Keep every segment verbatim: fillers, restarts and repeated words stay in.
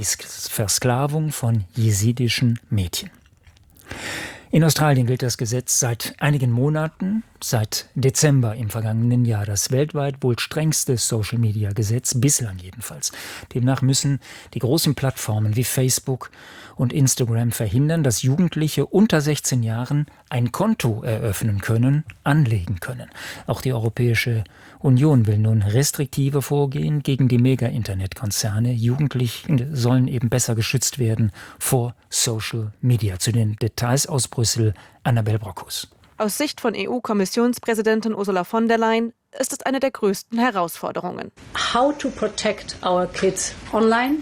Versklavung von jesidischen Mädchen. In Australien gilt das Gesetz seit einigen Monaten, seit Dezember im vergangenen Jahr, das weltweit wohl strengste Social-Media-Gesetz, bislang jedenfalls. Demnach müssen die großen Plattformen wie Facebook und Instagram verhindern, dass Jugendliche unter sechzehn Jahren ein Konto eröffnen können, anlegen können. Auch die Europäische Union will nun restriktive Vorgehen gegen die Mega-Internetkonzerne. Jugendliche sollen eben besser geschützt werden vor Social Media. Zu den Details aus Brüssel, Annabel Brockus. Aus Sicht von E U-Kommissionspräsidentin Ursula von der Leyen ist es eine der größten Herausforderungen. How to protect our kids online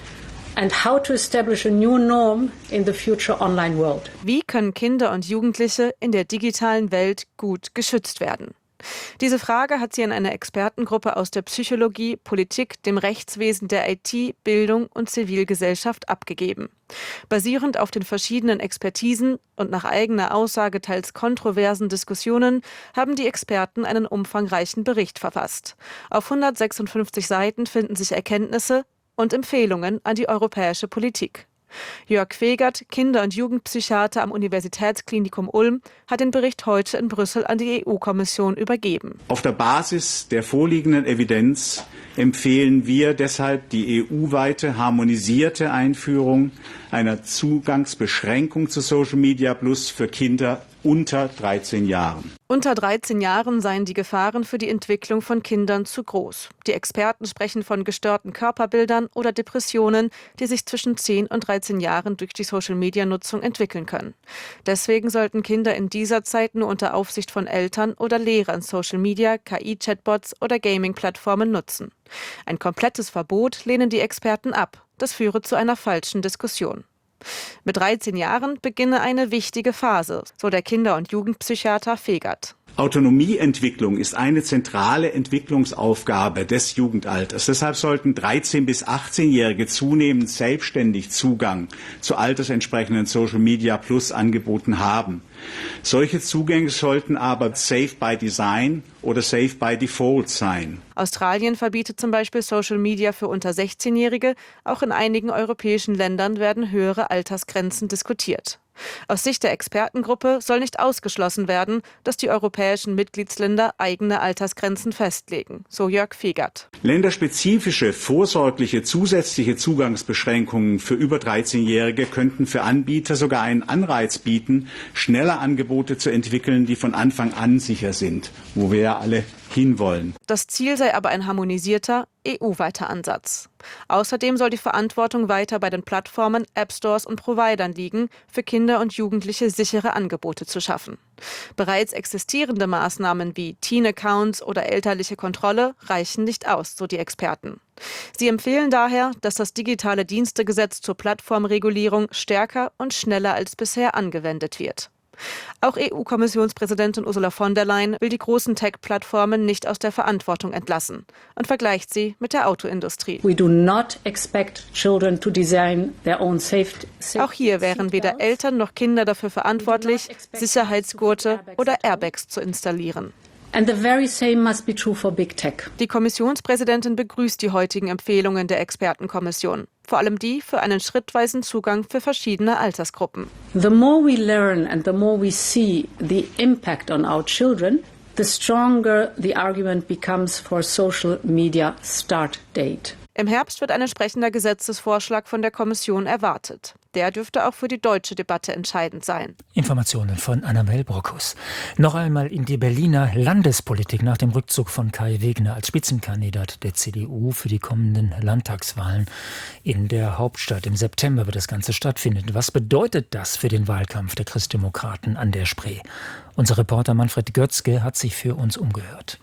and how to establish a new norm in the future online world. Wie können Kinder und Jugendliche in der digitalen Welt gut geschützt werden? Diese Frage hat sie an eine Expertengruppe aus der Psychologie, Politik, dem Rechtswesen, der I T, Bildung und Zivilgesellschaft abgegeben. Basierend auf den verschiedenen Expertisen und nach eigener Aussage teils kontroversen Diskussionen haben die Experten einen umfangreichen Bericht verfasst. Auf hundertsechsundfünfzig Seiten finden sich Erkenntnisse und Empfehlungen an die europäische Politik. Jörg Fegert, Kinder- und Jugendpsychiater am Universitätsklinikum Ulm, hat den Bericht heute in Brüssel an die E U-Kommission übergeben. Auf der Basis der vorliegenden Evidenz empfehlen wir deshalb die E U-weite harmonisierte Einführung einer Zugangsbeschränkung zu Social Media Plus für Kinder unter dreizehn Jahren. Unter dreizehn Jahren seien die Gefahren für die Entwicklung von Kindern zu groß. Die Experten sprechen von gestörten Körperbildern oder Depressionen, die sich zwischen zehn und dreizehn Jahren durch die Social-Media-Nutzung entwickeln können. Deswegen sollten Kinder in dieser Zeit nur unter Aufsicht von Eltern oder Lehrern Social-Media, K I-Chatbots oder Gaming-Plattformen nutzen. Ein komplettes Verbot lehnen die Experten ab. Das führe zu einer falschen Diskussion. Mit dreizehn Jahren beginne eine wichtige Phase, so der Kinder- und Jugendpsychiater Fegert. Autonomieentwicklung ist eine zentrale Entwicklungsaufgabe des Jugendalters. Deshalb sollten dreizehn- bis achtzehnjährige zunehmend selbstständig Zugang zu altersentsprechenden Social-Media-Plus-Angeboten haben. Solche Zugänge sollten aber safe by design oder safe by default sein. Australien verbietet zum Beispiel Social Media für unter sechzehnjährige. Auch in einigen europäischen Ländern werden höhere Altersgrenzen diskutiert. Aus Sicht der Expertengruppe soll nicht ausgeschlossen werden, dass die europäischen Mitgliedsländer eigene Altersgrenzen festlegen, so Jörg Fegert. Länderspezifische, vorsorgliche zusätzliche Zugangsbeschränkungen für über dreizehnjährige könnten für Anbieter sogar einen Anreiz bieten, schneller Angebote zu entwickeln, die von Anfang an sicher sind, wo wir ja alle hinwollen. Das Ziel sei aber ein harmonisierter, E U-weiter Ansatz. Außerdem soll die Verantwortung weiter bei den Plattformen, App-Stores und Providern liegen, für Kinder und Jugendliche sichere Angebote zu schaffen. Bereits existierende Maßnahmen wie Teen-Accounts oder elterliche Kontrolle reichen nicht aus, so die Experten. Sie empfehlen daher, dass das digitale Dienstegesetz zur Plattformregulierung stärker und schneller als bisher angewendet wird. Auch E U-Kommissionspräsidentin Ursula von der Leyen will die großen Tech-Plattformen nicht aus der Verantwortung entlassen und vergleicht sie mit der Autoindustrie. We do not expect children to design their own safety. Auch hier wären weder Eltern noch Kinder dafür verantwortlich, Sicherheitsgurte oder Airbags zu installieren. And the very same must be true for big tech. Die Kommissionspräsidentin begrüßt die heutigen Empfehlungen der Expertenkommission. Vor allem die für einen schrittweisen Zugang für verschiedene Altersgruppen. The more we learn and the more we see the impact on our children, the stronger the argument becomes for social media start date. Im Herbst wird ein entsprechender Gesetzesvorschlag von der Kommission erwartet. Der dürfte auch für die deutsche Debatte entscheidend sein. Informationen von Annabel Brockus. Noch einmal in die Berliner Landespolitik nach dem Rückzug von Kai Wegner als Spitzenkandidat der C D U für die kommenden Landtagswahlen in der Hauptstadt. Im September wird das Ganze stattfinden. Was bedeutet das für den Wahlkampf der Christdemokraten an der Spree? Unser Reporter Manfred Götzke hat sich für uns umgehört.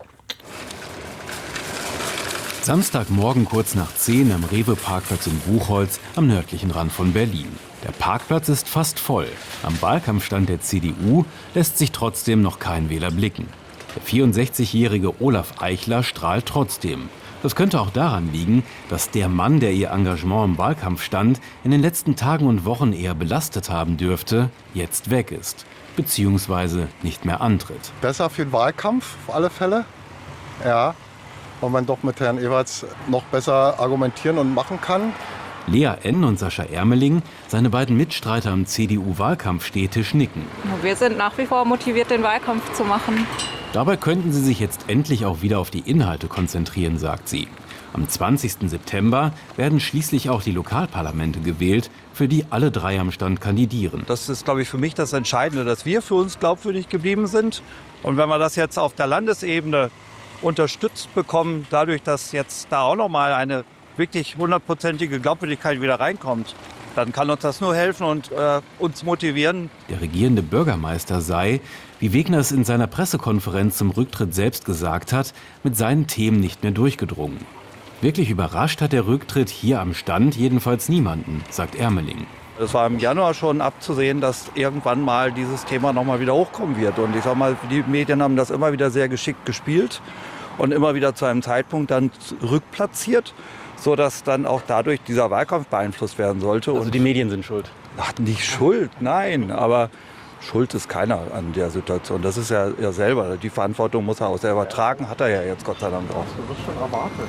Samstagmorgen kurz nach zehn am Rewe-Parkplatz in Buchholz am nördlichen Rand von Berlin. Der Parkplatz ist fast voll. Am Wahlkampfstand der C D U lässt sich trotzdem noch kein Wähler blicken. Der vierundsechzigjährige Olaf Eichler strahlt trotzdem. Das könnte auch daran liegen, dass der Mann, der ihr Engagement im Wahlkampf stand, in den letzten Tagen und Wochen eher belastet haben dürfte, jetzt weg ist. Beziehungsweise nicht mehr antritt. Besser für den Wahlkampf, auf alle Fälle. Ja. Weil man doch mit Herrn Ewerts noch besser argumentieren und machen kann. Lea N. und Sascha Ermeling, seine beiden Mitstreiter am C D U-Wahlkampfstädtisch, nicken. Wir sind nach wie vor motiviert, den Wahlkampf zu machen. Dabei könnten sie sich jetzt endlich auch wieder auf die Inhalte konzentrieren, sagt sie. Am zwanzigsten September werden schließlich auch die Lokalparlamente gewählt, für die alle drei am Stand kandidieren. Das ist, glaube ich, für mich das Entscheidende, dass wir für uns glaubwürdig geblieben sind. Und wenn wir das jetzt auf der Landesebene unterstützt bekommen, dadurch, dass jetzt da auch noch mal eine wirklich hundertprozentige Glaubwürdigkeit wieder reinkommt, dann kann uns das nur helfen und äh, uns motivieren. Der regierende Bürgermeister sei, wie Wegner es in seiner Pressekonferenz zum Rücktritt selbst gesagt hat, mit seinen Themen nicht mehr durchgedrungen. Wirklich überrascht hat der Rücktritt hier am Stand jedenfalls niemanden, sagt Ermeling. Es war im Januar schon abzusehen, dass irgendwann mal dieses Thema noch mal wieder hochkommen wird. Und ich sag mal, die Medien haben das immer wieder sehr geschickt gespielt und immer wieder zu einem Zeitpunkt dann rückplatziert, sodass dann auch dadurch dieser Wahlkampf beeinflusst werden sollte. Also die Medien sind schuld? Ach, nicht schuld, nein, aber schuld ist keiner an der Situation. Das ist ja er selber. Die Verantwortung muss er auch selber tragen, hat er ja jetzt Gott sei Dank auch. Das ist schon erwartet.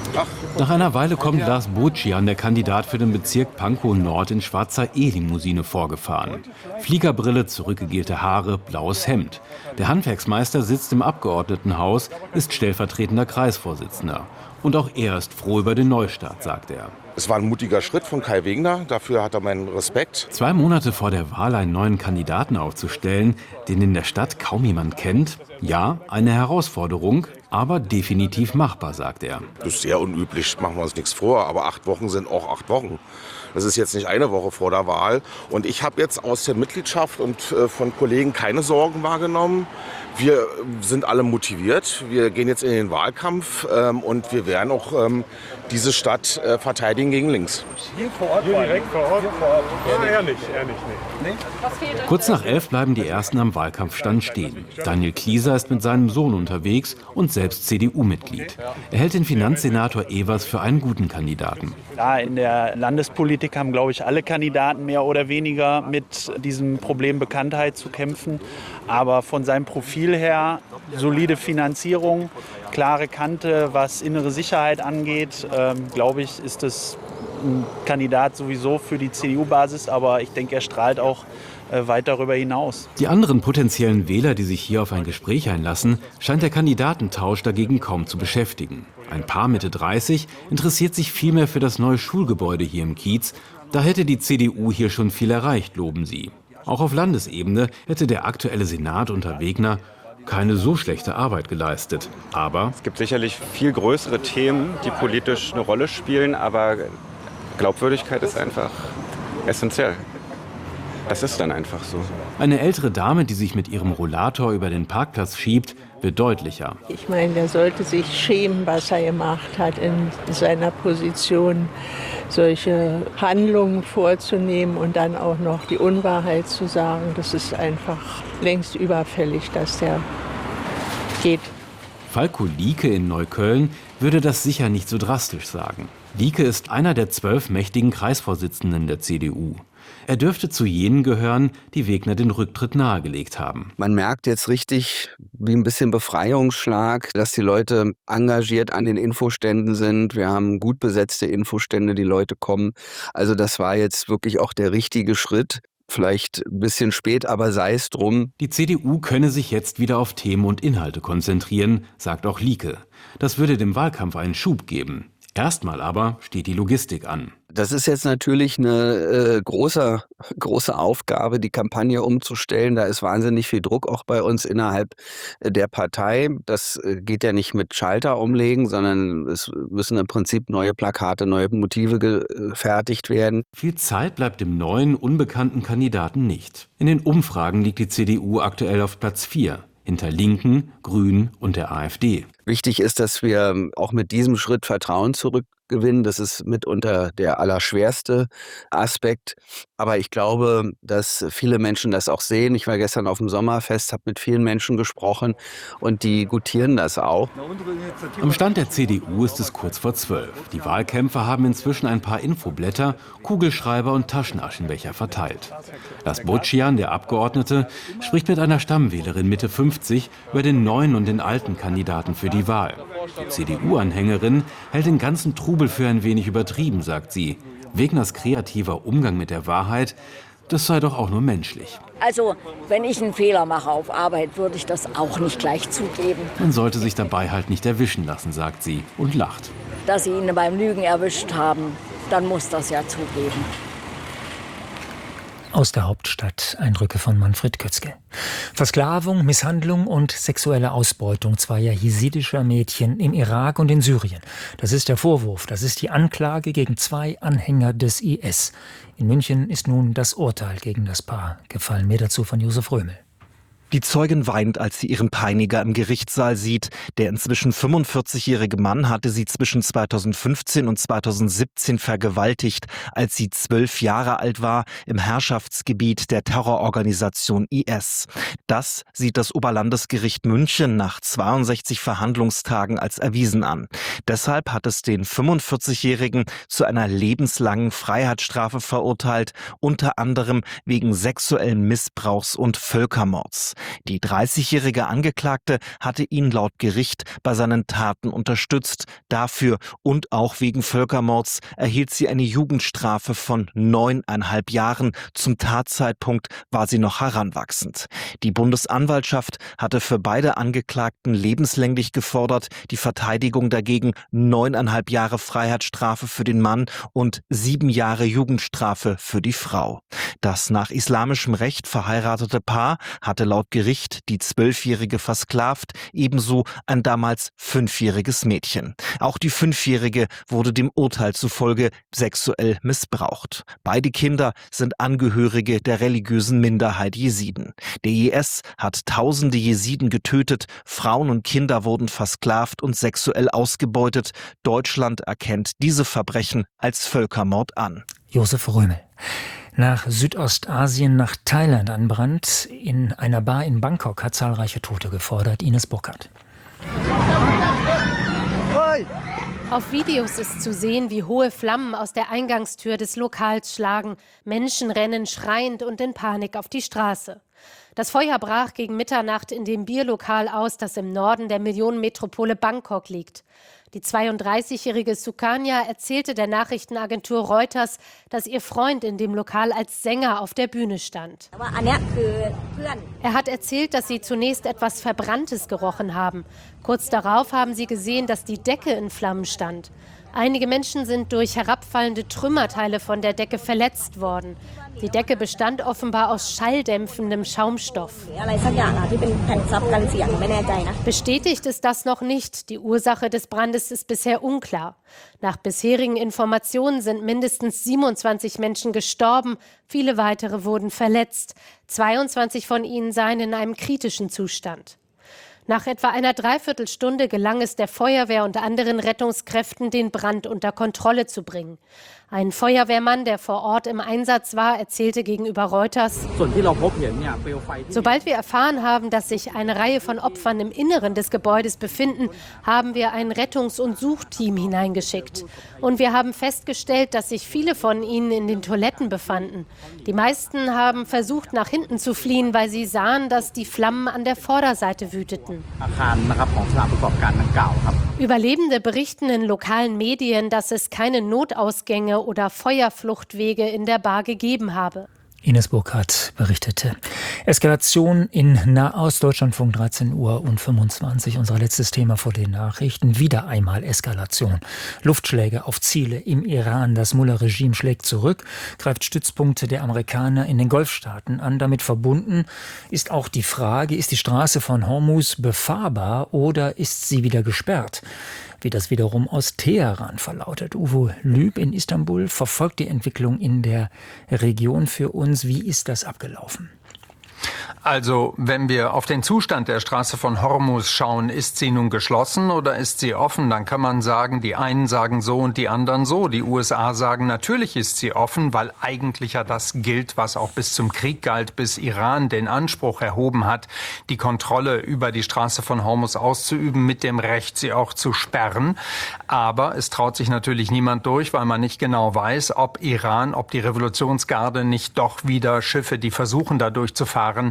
Nach einer Weile kommt Lars Bocian, der Kandidat für den Bezirk Pankow Nord, in schwarzer E-Limousine vorgefahren. Fliegerbrille, zurückgegelte Haare, blaues Hemd. Der Handwerksmeister sitzt im Abgeordnetenhaus, ist stellvertretender Kreisvorsitzender. Und auch er ist froh über den Neustart, sagt er. Es war ein mutiger Schritt von Kai Wegner, dafür hat er meinen Respekt. Zwei Monate vor der Wahl einen neuen Kandidaten aufzustellen, den in der Stadt kaum jemand kennt, ja, eine Herausforderung, aber definitiv machbar, sagt er. Das ist sehr unüblich, machen wir uns nichts vor, aber acht Wochen sind auch acht Wochen. Das ist jetzt nicht eine Woche vor der Wahl. Und ich habe jetzt aus der Mitgliedschaft und äh, von Kollegen keine Sorgen wahrgenommen. Wir sind alle motiviert. Wir gehen jetzt in den Wahlkampf ähm, und wir werden auch ähm, diese Stadt äh, verteidigen gegen links. Hier vor Ort, hier direkt vor Ort. Ja, eher nicht, eher nicht, nee. Kurz nach elf bleiben die Ersten am Wahlkampfstand stehen. Daniel Klieser ist mit seinem Sohn unterwegs und selbst C D U-Mitglied. Er hält den Finanzsenator Evers für einen guten Kandidaten. Ja, in der Landespolitik haben, glaube ich, alle Kandidaten mehr oder weniger mit diesem Problem Bekanntheit zu kämpfen. Aber von seinem Profil her, solide Finanzierung, klare Kante, was innere Sicherheit angeht, ähm, glaube ich, ist es ein Kandidat sowieso für die C D U-Basis. Aber ich denke, er strahlt auch äh, weit darüber hinaus. Die anderen potenziellen Wähler, die sich hier auf ein Gespräch einlassen, scheint der Kandidatentausch dagegen kaum zu beschäftigen. Ein Paar Mitte dreißig interessiert sich vielmehr für das neue Schulgebäude hier im Kiez. Da hätte die C D U hier schon viel erreicht, loben sie. Auch auf Landesebene hätte der aktuelle Senat unter Wegner keine so schlechte Arbeit geleistet. Aber es gibt sicherlich viel größere Themen, die politisch eine Rolle spielen, aber Glaubwürdigkeit ist einfach essentiell. Das ist dann einfach so. Eine ältere Dame, die sich mit ihrem Rollator über den Parkplatz schiebt, wird deutlicher. Ich meine, der sollte sich schämen, was er gemacht hat in seiner Position, solche Handlungen vorzunehmen und dann auch noch die Unwahrheit zu sagen. Das ist einfach längst überfällig, dass der geht. Falko Lieke in Neukölln würde das sicher nicht so drastisch sagen. Lieke ist einer der zwölf mächtigen Kreisvorsitzenden der C D U. Er dürfte zu jenen gehören, die Wegner den Rücktritt nahegelegt haben. Man merkt jetzt richtig wie ein bisschen Befreiungsschlag, dass die Leute engagiert an den Infoständen sind. Wir haben gut besetzte Infostände, die Leute kommen. Also das war jetzt wirklich auch der richtige Schritt. Vielleicht ein bisschen spät, aber sei es drum. Die C D U könne sich jetzt wieder auf Themen und Inhalte konzentrieren, sagt auch Lieke. Das würde dem Wahlkampf einen Schub geben. Erstmal aber steht die Logistik an. Das ist jetzt natürlich eine äh, große, große Aufgabe, die Kampagne umzustellen. Da ist wahnsinnig viel Druck auch bei uns innerhalb der Partei. Das äh, geht ja nicht mit Schalter umlegen, sondern es müssen im Prinzip neue Plakate, neue Motive gefertigt werden. Viel Zeit bleibt dem neuen, unbekannten Kandidaten nicht. In den Umfragen liegt die C D U aktuell auf Platz vier. Hinter Linken, Grünen und der AfD. Wichtig ist, dass wir auch mit diesem Schritt Vertrauen zurückgewinnen. Das ist mitunter der allerschwerste Aspekt. Aber ich glaube, dass viele Menschen das auch sehen. Ich war gestern auf dem Sommerfest, habe mit vielen Menschen gesprochen und die gutieren das auch. Am Stand der C D U ist es kurz vor zwölf. Die Wahlkämpfer haben inzwischen ein paar Infoblätter, Kugelschreiber und Taschenaschenbecher verteilt. Lars Bocian, der Abgeordnete, spricht mit einer Stammwählerin Mitte fünfzig über den neuen und den alten Kandidaten für die Wahl. Die C D U-Anhängerin hält den ganzen Trubel für ein wenig übertrieben, sagt sie. Wegners kreativer Umgang mit der Wahrheit, das sei doch auch nur menschlich. Also, wenn ich einen Fehler mache auf Arbeit, würde ich das auch nicht gleich zugeben. Man sollte sich dabei halt nicht erwischen lassen, sagt sie und lacht. Dass sie ihn beim Lügen erwischt haben, dann muss das ja zugeben. Aus der Hauptstadt Eindrücke von Manfred Kötzke. Versklavung, Misshandlung und sexuelle Ausbeutung zweier jesidischer Mädchen im Irak und in Syrien. Das ist der Vorwurf, das ist die Anklage gegen zwei Anhänger des I S. In München ist nun das Urteil gegen das Paar gefallen. Mehr dazu von Josef Römel. Die Zeugin weint, als sie ihren Peiniger im Gerichtssaal sieht. Der inzwischen fünfundvierzigjährige Mann hatte sie zwischen zweitausendfünfzehn und zweitausendsiebzehn vergewaltigt, als sie zwölf Jahre alt war, im Herrschaftsgebiet der Terrororganisation I S. Das sieht das Oberlandesgericht München nach zweiundsechzig Verhandlungstagen als erwiesen an. Deshalb hat es den fünfundvierzigjährigen zu einer lebenslangen Freiheitsstrafe verurteilt, unter anderem wegen sexuellen Missbrauchs und Völkermords. Die dreißigjährige Angeklagte hatte ihn laut Gericht bei seinen Taten unterstützt. Dafür und auch wegen Völkermords erhielt sie eine Jugendstrafe von neuneinhalb Jahren. Zum Tatzeitpunkt war sie noch heranwachsend. Die Bundesanwaltschaft hatte für beide Angeklagten lebenslänglich gefordert, die Verteidigung dagegen neuneinhalb Jahre Freiheitsstrafe für den Mann und sieben Jahre Jugendstrafe für die Frau. Das nach islamischem Recht verheiratete Paar hatte laut Gericht die Zwölfjährige versklavt, ebenso ein damals fünfjähriges Mädchen. Auch die Fünfjährige wurde dem Urteil zufolge sexuell missbraucht. Beide Kinder sind Angehörige der religiösen Minderheit Jesiden. Der I S hat tausende Jesiden getötet, Frauen und Kinder wurden versklavt und sexuell ausgebeutet. Deutschland erkennt diese Verbrechen als Völkermord an. Josef Römel. Nach Südostasien, nach Thailand ein Brand in einer Bar in Bangkok hat zahlreiche Tote gefordert. Ines Burkhardt. Auf Videos ist zu sehen, wie hohe Flammen aus der Eingangstür des Lokals schlagen. Menschen rennen schreiend und in Panik auf die Straße. Das Feuer brach gegen Mitternacht in dem Bierlokal aus, das im Norden der Millionenmetropole Bangkok liegt. Die zweiunddreißigjährige Sukanya erzählte der Nachrichtenagentur Reuters, dass ihr Freund in dem Lokal als Sänger auf der Bühne stand. Er hat erzählt, dass sie zunächst etwas Verbranntes gerochen haben. Kurz darauf haben sie gesehen, dass die Decke in Flammen stand. Einige Menschen sind durch herabfallende Trümmerteile von der Decke verletzt worden. Die Decke bestand offenbar aus schalldämpfendem Schaumstoff. Bestätigt ist das noch nicht. Die Ursache des Brandes ist bisher unklar. Nach bisherigen Informationen sind mindestens siebenundzwanzig Menschen gestorben, viele weitere wurden verletzt. zweiundzwanzig von ihnen seien in einem kritischen Zustand. Nach etwa einer Dreiviertelstunde gelang es der Feuerwehr und anderen Rettungskräften, den Brand unter Kontrolle zu bringen. Ein Feuerwehrmann, der vor Ort im Einsatz war, erzählte gegenüber Reuters: Sobald wir erfahren haben, dass sich eine Reihe von Opfern im Inneren des Gebäudes befinden, haben wir ein Rettungs- und Suchteam hineingeschickt. Und wir haben festgestellt, dass sich viele von ihnen in den Toiletten befanden. Die meisten haben versucht, nach hinten zu fliehen, weil sie sahen, dass die Flammen an der Vorderseite wüteten. Überlebende berichten in lokalen Medien, dass es keine Notausgänge oder Feuerfluchtwege in der Bar gegeben habe. Ines Burkhardt berichtete. Eskalation in Nahost, Deutschlandfunk dreizehn Uhr und fünfundzwanzig. Unser letztes Thema vor den Nachrichten. Wieder einmal Eskalation. Luftschläge auf Ziele im Iran. Das Mullah-Regime schlägt zurück, greift Stützpunkte der Amerikaner in den Golfstaaten an. Damit verbunden ist auch die Frage, ist die Straße von Hormuz befahrbar oder ist sie wieder gesperrt? Wie das wiederum aus Teheran verlautet. Uwe Lüb in Istanbul verfolgt die Entwicklung in der Region für uns. Wie ist das abgelaufen? Also, wenn wir auf den Zustand der Straße von Hormuz schauen, ist sie nun geschlossen oder ist sie offen? Dann kann man sagen, die einen sagen so und die anderen so. Die U S A sagen, natürlich ist sie offen, weil eigentlich ja das gilt, was auch bis zum Krieg galt, bis Iran den Anspruch erhoben hat, die Kontrolle über die Straße von Hormuz auszuüben, mit dem Recht, sie auch zu sperren. Aber es traut sich natürlich niemand durch, weil man nicht genau weiß, ob Iran, ob die Revolutionsgarde nicht doch wieder Schiffe, die versuchen, da durchzufahren,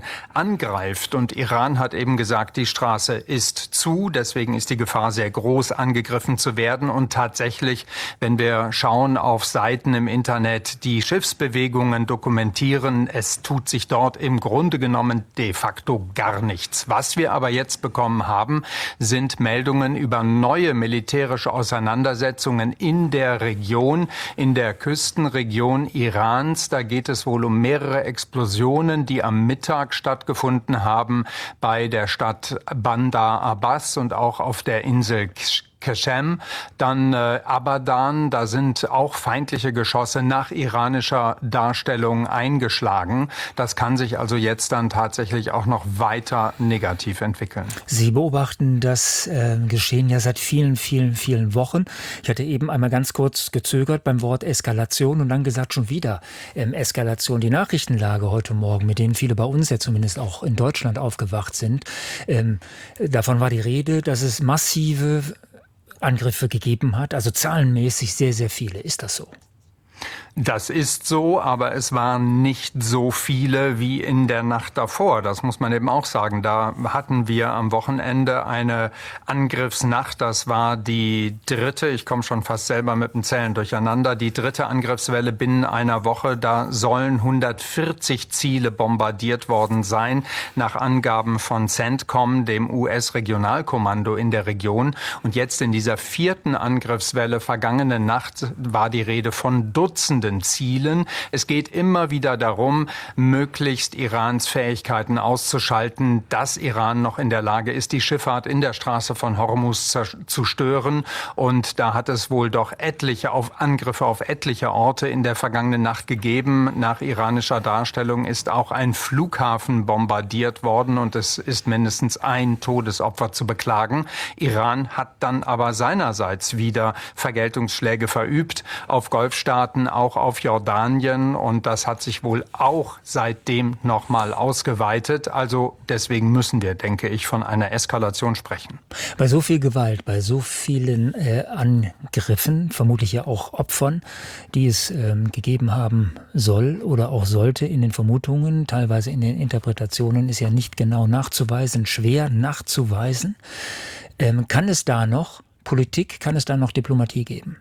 angreift. Und Iran hat eben gesagt, die Straße ist zu, deswegen ist die Gefahr sehr groß, angegriffen zu werden. Und tatsächlich, wenn wir schauen auf Seiten im Internet, die Schiffsbewegungen dokumentieren, es tut sich dort im Grunde genommen de facto gar nichts. Was wir aber jetzt bekommen haben, sind Meldungen über neue militärische Auseinandersetzungen in der Region, in der Küstenregion Irans. Da geht es wohl um mehrere Explosionen, die am Mittag stattgefunden haben bei der Stadt Bandar Abbas und auch auf der Insel Qashem, dann äh, Abadan, da sind auch feindliche Geschosse nach iranischer Darstellung eingeschlagen. Das kann sich also jetzt dann tatsächlich auch noch weiter negativ entwickeln. Sie beobachten das äh, Geschehen ja seit vielen, vielen, vielen Wochen. Ich hatte eben einmal ganz kurz gezögert beim Wort Eskalation und dann gesagt, schon wieder ähm, Eskalation. Die Nachrichtenlage heute Morgen, mit denen viele bei uns ja zumindest auch in Deutschland aufgewacht sind, ähm, davon war die Rede, dass es massive Angriffe gegeben hat, also zahlenmäßig sehr, sehr viele. Ist das so? Das ist so, aber es waren nicht so viele wie in der Nacht davor. Das muss man eben auch sagen. Da hatten wir am Wochenende eine Angriffsnacht. Das war die dritte, ich komme schon fast selber mit dem Zählen durcheinander, die dritte Angriffswelle binnen einer Woche. Da sollen hundertvierzig Ziele bombardiert worden sein, nach Angaben von CENTCOM, dem U S-Regionalkommando in der Region. Und jetzt in dieser vierten Angriffswelle vergangene Nacht war die Rede von Dutzenden Zielen. Es geht immer wieder darum, möglichst Irans Fähigkeiten auszuschalten, dass Iran noch in der Lage ist, die Schifffahrt in der Straße von Hormuz zu stören. Und da hat es wohl doch etliche auf Angriffe auf etliche Orte in der vergangenen Nacht gegeben. Nach iranischer Darstellung ist auch ein Flughafen bombardiert worden und es ist mindestens ein Todesopfer zu beklagen. Iran hat dann aber seinerseits wieder Vergeltungsschläge verübt auf Golfstaaten, auch auf Jordanien, und das hat sich wohl auch seitdem nochmal ausgeweitet. Also deswegen müssen wir, denke ich, von einer Eskalation sprechen. Bei so viel Gewalt, bei so vielen äh, Angriffen, vermutlich ja auch Opfern, die es ähm, gegeben haben soll oder auch sollte in den Vermutungen, teilweise in den Interpretationen, ist ja nicht genau nachzuweisen, schwer nachzuweisen. Ähm, kann es da noch Politik, kann es da noch Diplomatie geben?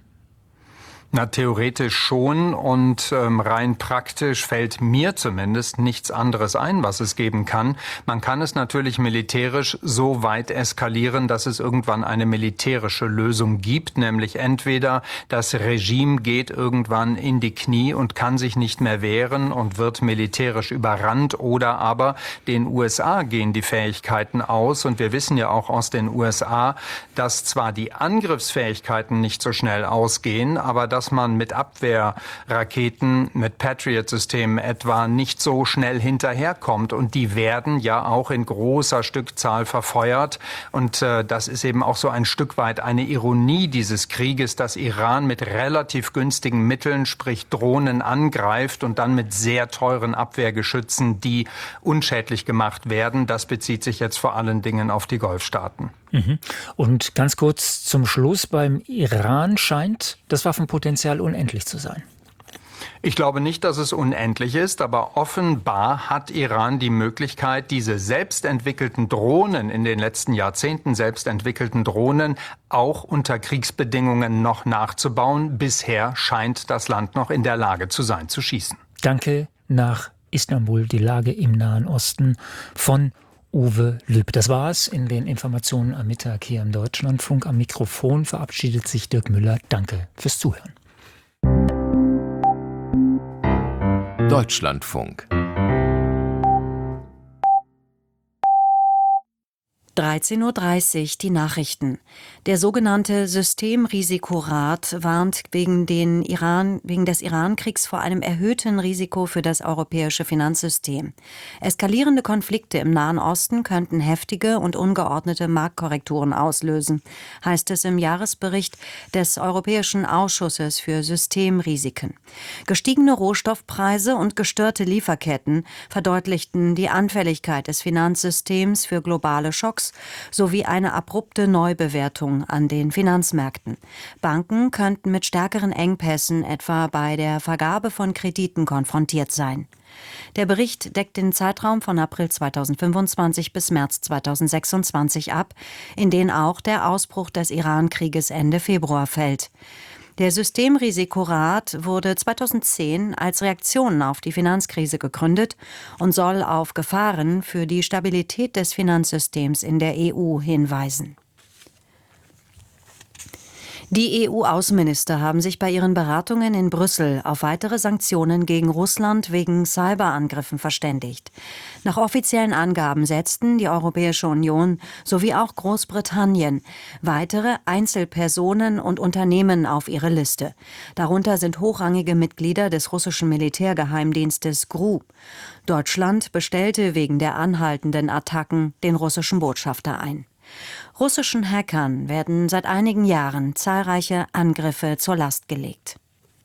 Na, theoretisch schon, und ähm, rein praktisch fällt mir zumindest nichts anderes ein, was es geben kann. Man kann es natürlich militärisch so weit eskalieren, dass es irgendwann eine militärische Lösung gibt, nämlich entweder das Regime geht irgendwann in die Knie und kann sich nicht mehr wehren und wird militärisch überrannt, oder aber den U S A gehen die Fähigkeiten aus, und wir wissen ja auch aus den U S A, dass zwar die Angriffsfähigkeiten nicht so schnell ausgehen, aber dass man mit Abwehrraketen, mit Patriot-Systemen etwa nicht so schnell hinterherkommt. Und die werden ja auch in großer Stückzahl verfeuert. Und äh, das ist eben auch so ein Stück weit eine Ironie dieses Krieges, dass Iran mit relativ günstigen Mitteln, sprich Drohnen, angreift und dann mit sehr teuren Abwehrgeschützen, die unschädlich gemacht werden. Das bezieht sich jetzt vor allen Dingen auf die Golfstaaten. Und ganz kurz zum Schluss, beim Iran scheint das Waffenpotenzial unendlich zu sein. Ich glaube nicht, dass es unendlich ist, aber offenbar hat Iran die Möglichkeit, diese selbstentwickelten Drohnen, in den letzten Jahrzehnten selbstentwickelten Drohnen, auch unter Kriegsbedingungen noch nachzubauen. Bisher scheint das Land noch in der Lage zu sein, zu schießen. Danke nach Istanbul, die Lage im Nahen Osten von Uwe Lüb. Das war's in den Informationen am Mittag hier im Deutschlandfunk. Am Mikrofon verabschiedet sich Dirk Müller. Danke fürs Zuhören. Deutschlandfunk. dreizehn Uhr dreißig, die Nachrichten. Der sogenannte Systemrisikorat warnt wegen, den Iran, wegen des Iran-Kriegs vor einem erhöhten Risiko für das europäische Finanzsystem. Eskalierende Konflikte im Nahen Osten könnten heftige und ungeordnete Marktkorrekturen auslösen, heißt es im Jahresbericht des Europäischen Ausschusses für Systemrisiken. Gestiegene Rohstoffpreise und gestörte Lieferketten verdeutlichten die Anfälligkeit des Finanzsystems für globale Schocks Betrugs sowie eine abrupte Neubewertung an den Finanzmärkten. Banken könnten mit stärkeren Engpässen etwa bei der Vergabe von Krediten konfrontiert sein. Der Bericht deckt den Zeitraum von April zweitausendfünfundzwanzig bis März zweitausendsechsundzwanzig ab, in den auch der Ausbruch des Iran-Krieges Ende Februar fällt. Der Systemrisikorat wurde zweitausendzehn als Reaktion auf die Finanzkrise gegründet und soll auf Gefahren für die Stabilität des Finanzsystems in der E U hinweisen. Die E U-Außenminister haben sich bei ihren Beratungen in Brüssel auf weitere Sanktionen gegen Russland wegen Cyberangriffen verständigt. Nach offiziellen Angaben setzten die Europäische Union sowie auch Großbritannien weitere Einzelpersonen und Unternehmen auf ihre Liste. Darunter sind hochrangige Mitglieder des russischen Militärgeheimdienstes G R U. Deutschland bestellte wegen der anhaltenden Attacken den russischen Botschafter ein. Russischen Hackern werden seit einigen Jahren zahlreiche Angriffe zur Last gelegt.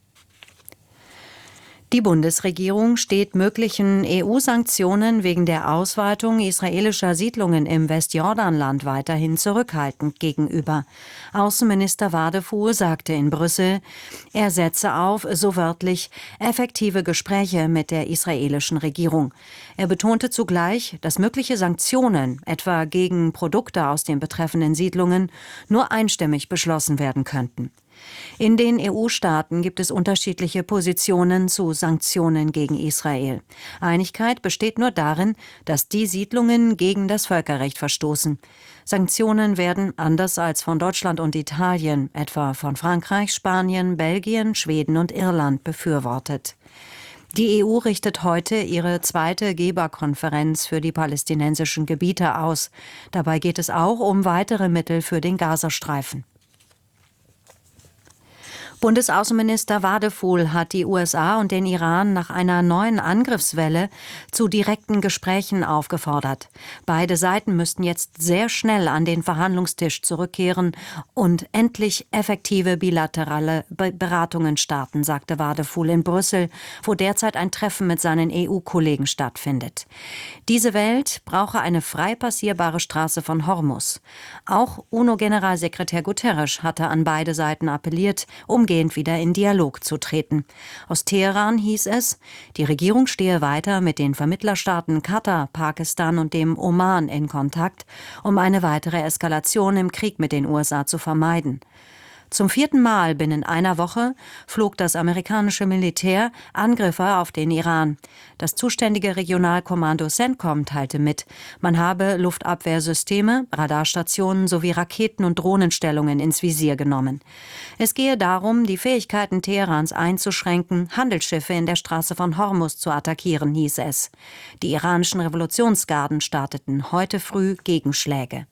Die Bundesregierung steht möglichen E U-Sanktionen wegen der Ausweitung israelischer Siedlungen im Westjordanland weiterhin zurückhaltend gegenüber. Außenminister Wadefuhl sagte in Brüssel, er setze auf, so wörtlich, effektive Gespräche mit der israelischen Regierung. Er betonte zugleich, dass mögliche Sanktionen, etwa gegen Produkte aus den betreffenden Siedlungen, nur einstimmig beschlossen werden könnten. In den E U-Staaten gibt es unterschiedliche Positionen zu Sanktionen gegen Israel. Einigkeit besteht nur darin, dass die Siedlungen gegen das Völkerrecht verstoßen. Sanktionen werden, anders als von Deutschland und Italien, etwa von Frankreich, Spanien, Belgien, Schweden und Irland befürwortet. Die E U richtet heute ihre zweite Geberkonferenz für die palästinensischen Gebiete aus. Dabei geht es auch um weitere Mittel für den Gazastreifen. Bundesaußenminister Wadefuhl hat die U S A und den Iran nach einer neuen Angriffswelle zu direkten Gesprächen aufgefordert. Beide Seiten müssten jetzt sehr schnell an den Verhandlungstisch zurückkehren und endlich effektive bilaterale Beratungen starten, sagte Wadefuhl in Brüssel, wo derzeit ein Treffen mit seinen E U-Kollegen stattfindet. Diese Welt brauche eine frei passierbare Straße von Hormus. Auch UNO-Generalsekretär Guterres hatte an beide Seiten appelliert, um wieder in Dialog zu treten. Aus Teheran hieß es, die Regierung stehe weiter mit den Vermittlerstaaten Katar, Pakistan und dem Oman in Kontakt, um eine weitere Eskalation im Krieg mit den U S A zu vermeiden. Zum vierten Mal binnen einer Woche flog das amerikanische Militär Angriffe auf den Iran. Das zuständige Regionalkommando CENTCOM teilte mit, man habe Luftabwehrsysteme, Radarstationen sowie Raketen- und Drohnenstellungen ins Visier genommen. Es gehe darum, die Fähigkeiten Teherans einzuschränken, Handelsschiffe in der Straße von Hormus zu attackieren, hieß es. Die iranischen Revolutionsgarden starteten heute früh Gegenschläge.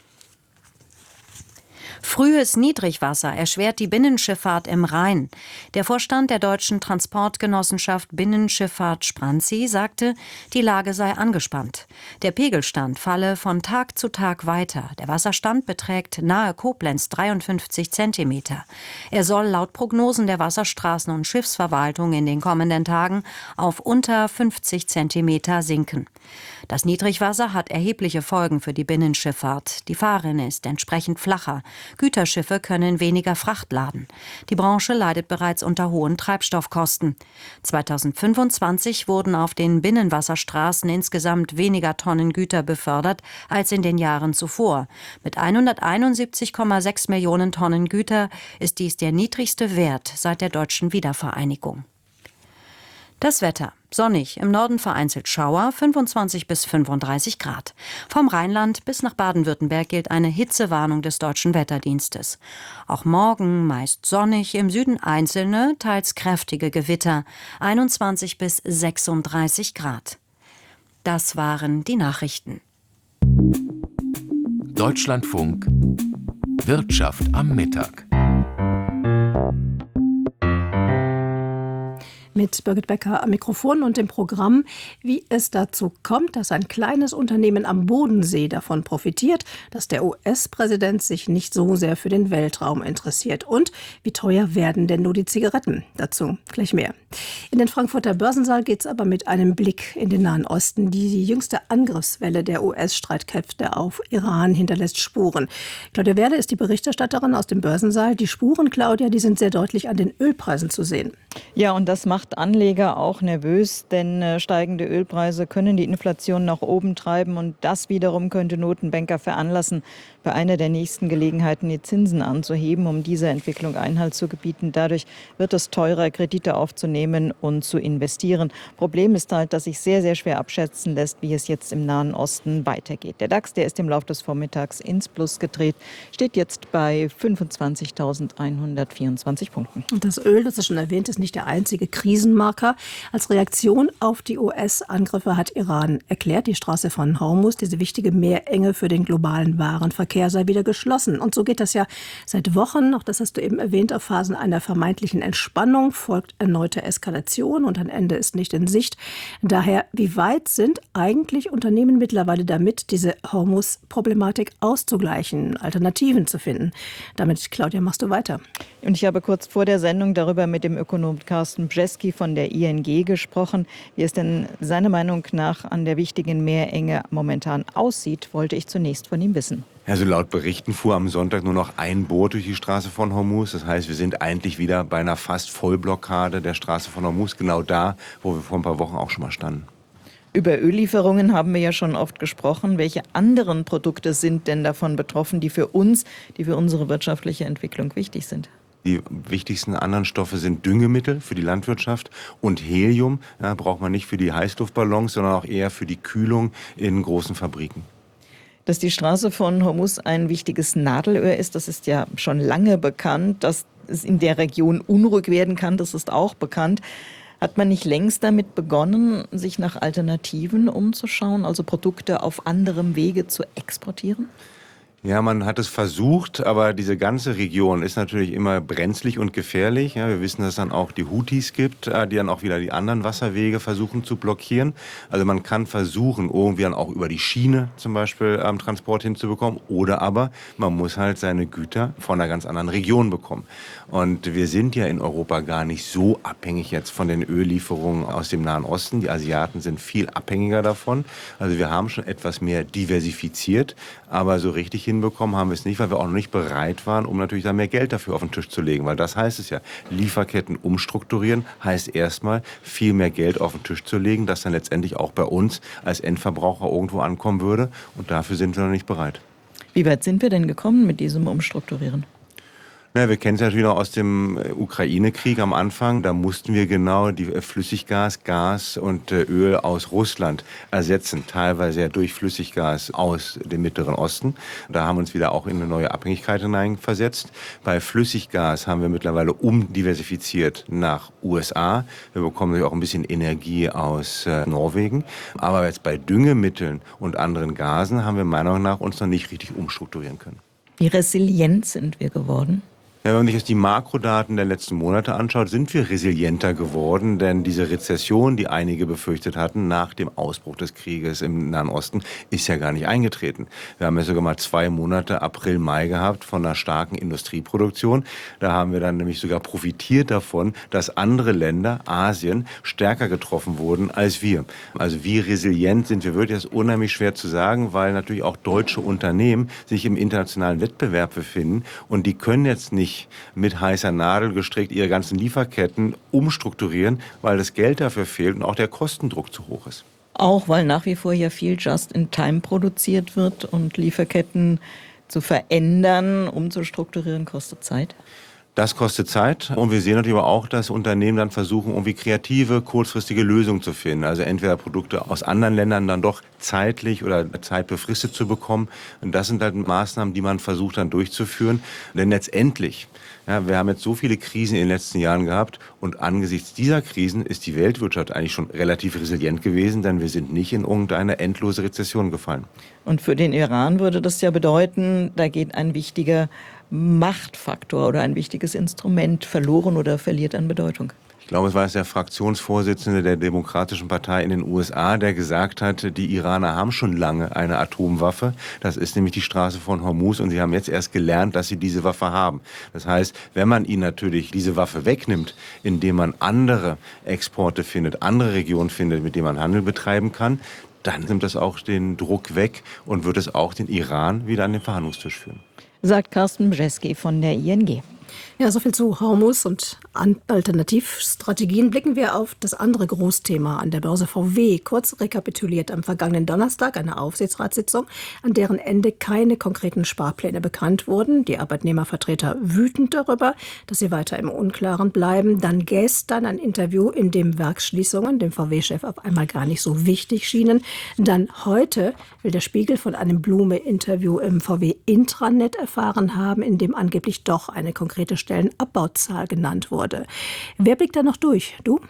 Frühes Niedrigwasser erschwert die Binnenschifffahrt im Rhein. Der Vorstand der deutschen Transportgenossenschaft Binnenschifffahrt Spranzi sagte, die Lage sei angespannt. Der Pegelstand falle von Tag zu Tag weiter. Der Wasserstand beträgt nahe Koblenz dreiundfünfzig Zentimeter. Er soll laut Prognosen der Wasserstraßen- und Schiffsverwaltung in den kommenden Tagen auf unter fünfzig Zentimeter sinken. Das Niedrigwasser hat erhebliche Folgen für die Binnenschifffahrt. Die Fahrrinne ist entsprechend flacher. Güterschiffe können weniger Fracht laden. Die Branche leidet bereits unter hohen Treibstoffkosten. zweitausendfünfundzwanzig wurden auf den Binnenwasserstraßen insgesamt weniger Tonnen Güter befördert als in den Jahren zuvor. Mit hunderteinundsiebzig Komma sechs Millionen Tonnen Güter ist dies der niedrigste Wert seit der deutschen Wiedervereinigung. Das Wetter. Sonnig, im Norden vereinzelt Schauer, fünfundzwanzig bis fünfunddreißig Grad. Vom Rheinland bis nach Baden-Württemberg gilt eine Hitzewarnung des Deutschen Wetterdienstes. Auch morgen meist sonnig, im Süden einzelne, teils kräftige Gewitter, einundzwanzig bis sechsunddreißig Grad. Das waren die Nachrichten. Deutschlandfunk Wirtschaft am Mittag. mit Birgit Becker am Mikrofon und dem Programm, wie es dazu kommt, dass ein kleines Unternehmen am Bodensee davon profitiert, dass der U S-Präsident sich nicht so sehr für den Weltraum interessiert. Und wie teuer werden denn nur die Zigaretten? Dazu gleich mehr. In den Frankfurter Börsensaal geht es aber mit einem Blick in den Nahen Osten. Die, die jüngste Angriffswelle der U S-Streitkräfte auf Iran hinterlässt Spuren. Claudia Werle ist die Berichterstatterin aus dem Börsensaal. Die Spuren, Claudia, die sind sehr deutlich an den Ölpreisen zu sehen. Ja, und das macht Anleger auch nervös, denn äh, steigende Ölpreise können die Inflation nach oben treiben und das wiederum könnte Notenbanker veranlassen, bei einer der nächsten Gelegenheiten die Zinsen anzuheben, um dieser Entwicklung Einhalt zu gebieten. Dadurch wird es teurer, Kredite aufzunehmen und zu investieren. Problem ist halt, dass sich sehr, sehr schwer abschätzen lässt, wie es jetzt im Nahen Osten weitergeht. Der DAX, der ist im Laufe des Vormittags ins Plus gedreht, steht jetzt bei fünfundzwanzigtausendeinhundertvierundzwanzig Punkten. Und das Öl, das ist schon erwähnt, ist nicht der einzige Krisenmarker. Als Reaktion auf die U S-Angriffe hat Iran erklärt, die Straße von Hormuz, diese wichtige Meerenge für den globalen Warenverkehr, sei wieder geschlossen. Und so geht das ja seit Wochen, auch das hast du eben erwähnt, auf Phasen einer vermeintlichen Entspannung folgt erneute Eskalation und ein Ende ist nicht in Sicht. Daher, wie weit sind eigentlich Unternehmen mittlerweile damit, diese Hormuz-Problematik auszugleichen, Alternativen zu finden? Damit, Claudia, machst du weiter. Und ich habe kurz vor der Sendung darüber mit dem Ökonom Carsten Brzeski von der I N G gesprochen. Wie es denn seiner Meinung nach an der wichtigen Meerenge momentan aussieht, wollte ich zunächst von ihm wissen. Also laut Berichten fuhr am Sonntag nur noch ein Boot durch die Straße von Hormuz. Das heißt, wir sind eigentlich wieder bei einer fast Vollblockade der Straße von Hormuz, genau da, wo wir vor ein paar Wochen auch schon mal standen. Über Öllieferungen haben wir ja schon oft gesprochen. Welche anderen Produkte sind denn davon betroffen, die für uns, die für unsere wirtschaftliche Entwicklung wichtig sind? Die wichtigsten anderen Stoffe sind Düngemittel für die Landwirtschaft und Helium. Ja, braucht man nicht für die Heißluftballons, sondern auch eher für die Kühlung in großen Fabriken. Dass die Straße von Hormuz ein wichtiges Nadelöhr ist, das ist ja schon lange bekannt. Dass es in der Region unruhig werden kann, das ist auch bekannt. Hat man nicht längst damit begonnen, sich nach Alternativen umzuschauen, also Produkte auf anderem Wege zu exportieren? Ja, man hat es versucht, aber diese ganze Region ist natürlich immer brenzlig und gefährlich. Ja, wir wissen, dass es dann auch die Houthis gibt, die dann auch wieder die anderen Wasserwege versuchen zu blockieren. Also man kann versuchen, irgendwie dann auch über die Schiene zum Beispiel ähm, Transport hinzubekommen. Oder aber man muss halt seine Güter von einer ganz anderen Region bekommen. Und wir sind ja in Europa gar nicht so abhängig jetzt von den Öllieferungen aus dem Nahen Osten. Die Asiaten sind viel abhängiger davon. Also wir haben schon etwas mehr diversifiziert, aber so richtig hinbekommen haben wir es nicht, weil wir auch noch nicht bereit waren, um natürlich da mehr Geld dafür auf den Tisch zu legen. Weil das heißt es ja, Lieferketten umstrukturieren heißt erstmal viel mehr Geld auf den Tisch zu legen, das dann letztendlich auch bei uns als Endverbraucher irgendwo ankommen würde. Und dafür sind wir noch nicht bereit. Wie weit sind wir denn gekommen mit diesem Umstrukturieren? Ja, wir kennen es natürlich noch aus dem Ukraine-Krieg am Anfang. Da mussten wir genau die Flüssiggas, Gas und Öl aus Russland ersetzen, teilweise ja durch Flüssiggas aus dem Mittleren Osten. Da haben wir uns wieder auch in eine neue Abhängigkeit hineinversetzt. Bei Flüssiggas haben wir mittlerweile umdiversifiziert nach U S A. Wir bekommen natürlich auch ein bisschen Energie aus äh, Norwegen. Aber jetzt bei Düngemitteln und anderen Gasen haben wir meiner Meinung nach uns noch nicht richtig umstrukturieren können. Wie resilient sind wir geworden? Ja, wenn man sich jetzt die Makrodaten der letzten Monate anschaut, sind wir resilienter geworden, denn diese Rezession, die einige befürchtet hatten nach dem Ausbruch des Krieges im Nahen Osten, ist ja gar nicht eingetreten. Wir haben ja sogar mal zwei Monate April, Mai gehabt von einer starken Industrieproduktion. Da haben wir dann nämlich sogar profitiert davon, dass andere Länder, Asien, stärker getroffen wurden als wir. Also wie resilient sind wir wirklich, das ist unheimlich schwer zu sagen, weil natürlich auch deutsche Unternehmen sich im internationalen Wettbewerb befinden und die können jetzt nicht mit heißer Nadel gestrickt ihre ganzen Lieferketten umstrukturieren, weil das Geld dafür fehlt und auch der Kostendruck zu hoch ist. Auch weil nach wie vor ja viel Just-in-Time produziert wird und Lieferketten zu verändern, umzustrukturieren, kostet Zeit. Das kostet Zeit und wir sehen natürlich aber auch, dass Unternehmen dann versuchen, irgendwie kreative, kurzfristige Lösungen zu finden. Also entweder Produkte aus anderen Ländern dann doch zeitlich oder zeitbefristet zu bekommen. Und das sind halt Maßnahmen, die man versucht dann durchzuführen. Denn letztendlich, ja, wir haben jetzt so viele Krisen in den letzten Jahren gehabt und angesichts dieser Krisen ist die Weltwirtschaft eigentlich schon relativ resilient gewesen, denn wir sind nicht in irgendeine endlose Rezession gefallen. Und für den Iran würde das ja bedeuten, da geht ein wichtiger Machtfaktor oder ein wichtiges Instrument verloren oder verliert an Bedeutung. Ich glaube, es war es der Fraktionsvorsitzende der Demokratischen Partei in den U S A, der gesagt hat, die Iraner haben schon lange eine Atomwaffe. Das ist nämlich die Straße von Hormuz und sie haben jetzt erst gelernt, dass sie diese Waffe haben. Das heißt, wenn man ihnen natürlich diese Waffe wegnimmt, indem man andere Exporte findet, andere Regionen findet, mit denen man Handel betreiben kann, dann nimmt das auch den Druck weg und wird es auch den Iran wieder an den Verhandlungstisch führen. Sagt Carsten Brzeski von der I N G. Ja, soviel zu Hormuz und Alternativstrategien. Blicken wir auf das andere Großthema an der Börse V W. Kurz rekapituliert am vergangenen Donnerstag eine Aufsichtsratssitzung, an deren Ende keine konkreten Sparpläne bekannt wurden. Die Arbeitnehmervertreter wütend darüber, dass sie weiter im Unklaren bleiben. Dann gestern ein Interview, in dem Werksschließungen dem V W-Chef auf einmal gar nicht so wichtig schienen. Dann heute will der Spiegel von einem Blume-Interview im V W-Intranet erfahren haben, in dem angeblich doch eine konkrete Stellenabbauzahl genannt wurde. Wer blickt da noch durch? Du?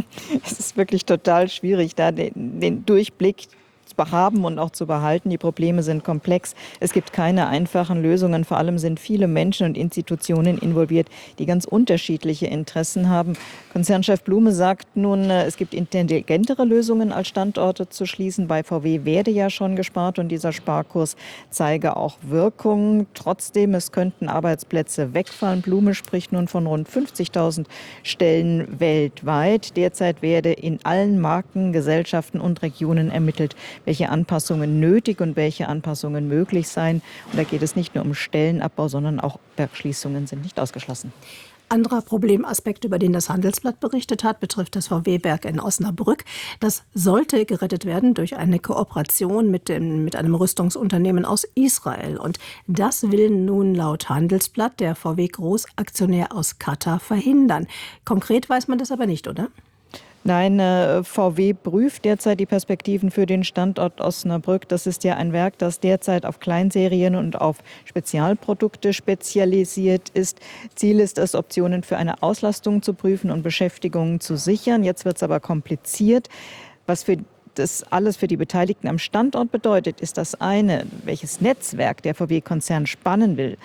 Es ist wirklich total schwierig, da den, den Durchblick zu haben und auch zu behalten. Die Probleme sind komplex. Es gibt keine einfachen Lösungen. Vor allem sind viele Menschen und Institutionen involviert, die ganz unterschiedliche Interessen haben. Konzernchef Blume sagt nun, es gibt intelligentere Lösungen, als Standorte zu schließen. Bei V W werde ja schon gespart und dieser Sparkurs zeige auch Wirkung. Trotzdem, es könnten Arbeitsplätze wegfallen. Blume spricht nun von rund fünfzigtausend Stellen weltweit. Derzeit werde in allen Marken, Gesellschaften und Regionen ermittelt, welche Anpassungen nötig und welche Anpassungen möglich seien. Und da geht es nicht nur um Stellenabbau, sondern auch Werksschließungen sind nicht ausgeschlossen. Anderer Problemaspekt, über den das Handelsblatt berichtet hat, betrifft das V W-Werk in Osnabrück. Das sollte gerettet werden durch eine Kooperation mit, dem, mit einem Rüstungsunternehmen aus Israel. Und das will nun laut Handelsblatt der V W-Großaktionär aus Katar verhindern. Konkret weiß man das aber nicht, oder? Nein, V W prüft derzeit die Perspektiven für den Standort Osnabrück. Das ist ja ein Werk, das derzeit auf Kleinserien und auf Spezialprodukte spezialisiert ist. Ziel ist es, Optionen für eine Auslastung zu prüfen und Beschäftigung zu sichern. Jetzt wird es aber kompliziert. Was für das alles für die Beteiligten am Standort bedeutet, ist das eine, welches Netzwerk der V W-Konzern spannen will,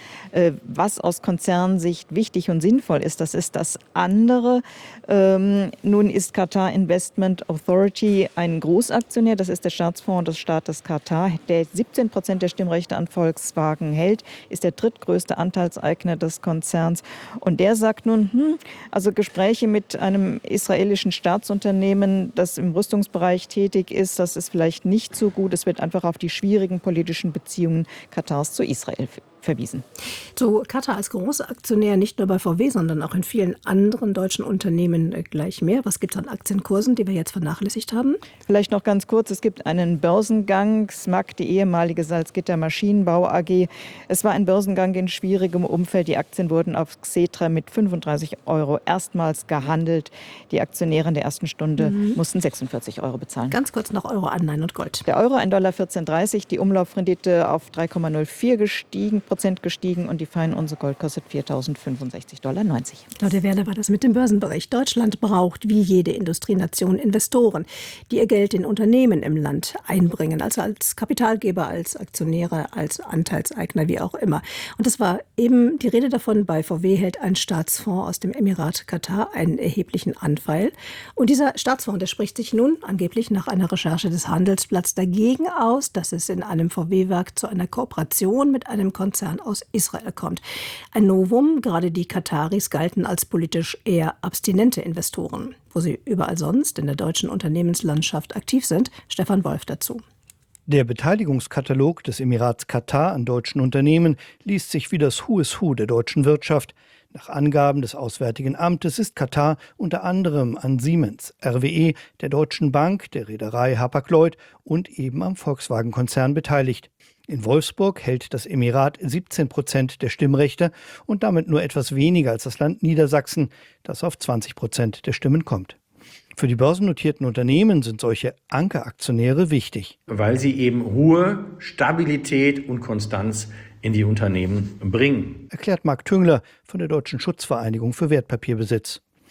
was aus Konzernsicht wichtig und sinnvoll ist, das ist das andere. Ähm, nun ist Qatar Investment Authority ein Großaktionär, das ist der Staatsfonds des Staates Katar, der siebzehn Prozent der Stimmrechte an Volkswagen hält, ist der drittgrößte Anteilseigner des Konzerns und der sagt nun, hm, also Gespräche mit einem israelischen Staatsunternehmen, das im Rüstungsbereich tätig ist, das ist vielleicht nicht so gut. Es wird einfach auf die schwierigen politischen Beziehungen Katars zu Israel verwiesen. Zu Katar als Großaktionär nicht nur bei V W, sondern auch in vielen anderen deutschen Unternehmen gleich mehr. Was gibt es an Aktienkursen, die wir jetzt vernachlässigt haben? Vielleicht noch ganz kurz, es gibt einen Börsengang, S M A G, die ehemalige Salzgitter Maschinenbau A G. Es war ein Börsengang in schwierigem Umfeld. Die Aktien wurden auf Xetra mit fünfunddreißig Euro erstmals gehandelt. Die Aktionäre in der ersten Stunde mhm. mussten sechsundvierzig Euro bezahlen. Ganz kurz noch Euro, Anleihen und Gold. Der Euro ein Dollar vierzehn dreißig, die Umlaufrendite auf drei Komma null vier gestiegen. Prozent gestiegen und die Feinunze Gold kostet viertausendfünfundsechzig Dollar neunzig. Claudia Werner war das mit dem Börsenbericht. Deutschland braucht wie jede Industrienation Investoren, die ihr Geld in Unternehmen im Land einbringen, also als Kapitalgeber, als Aktionäre, als Anteilseigner, wie auch immer. Und es war eben die Rede davon, bei V W hält ein Staatsfonds aus dem Emirat Katar einen erheblichen Anteil. Und dieser Staatsfonds, der spricht sich nun angeblich nach einer Recherche des Handelsblatts dagegen aus, dass es in einem V W-Werk zu einer Kooperation mit einem Konzern aus Israel kommt. Ein Novum, gerade die Kataris galten als politisch eher abstinente Investoren. Wo sie überall sonst in der deutschen Unternehmenslandschaft aktiv sind, Stefan Wolf dazu. Der Beteiligungskatalog des Emirats Katar an deutschen Unternehmen liest sich wie das Who is Who der deutschen Wirtschaft. Nach Angaben des Auswärtigen Amtes ist Katar unter anderem an Siemens, R W E, der Deutschen Bank, der Reederei Hapag-Lloyd und eben am Volkswagen-Konzern beteiligt. In Wolfsburg hält das Emirat siebzehn Prozent der Stimmrechte und damit nur etwas weniger als das Land Niedersachsen, das auf zwanzig Prozent der Stimmen kommt. Für die börsennotierten Unternehmen sind solche Ankeraktionäre wichtig. Weil sie eben hohe Stabilität und Konstanz in die Unternehmen bringen. Erklärt Marc Tüngler von der Deutschen Schutzvereinigung für Wertpapierbesitz.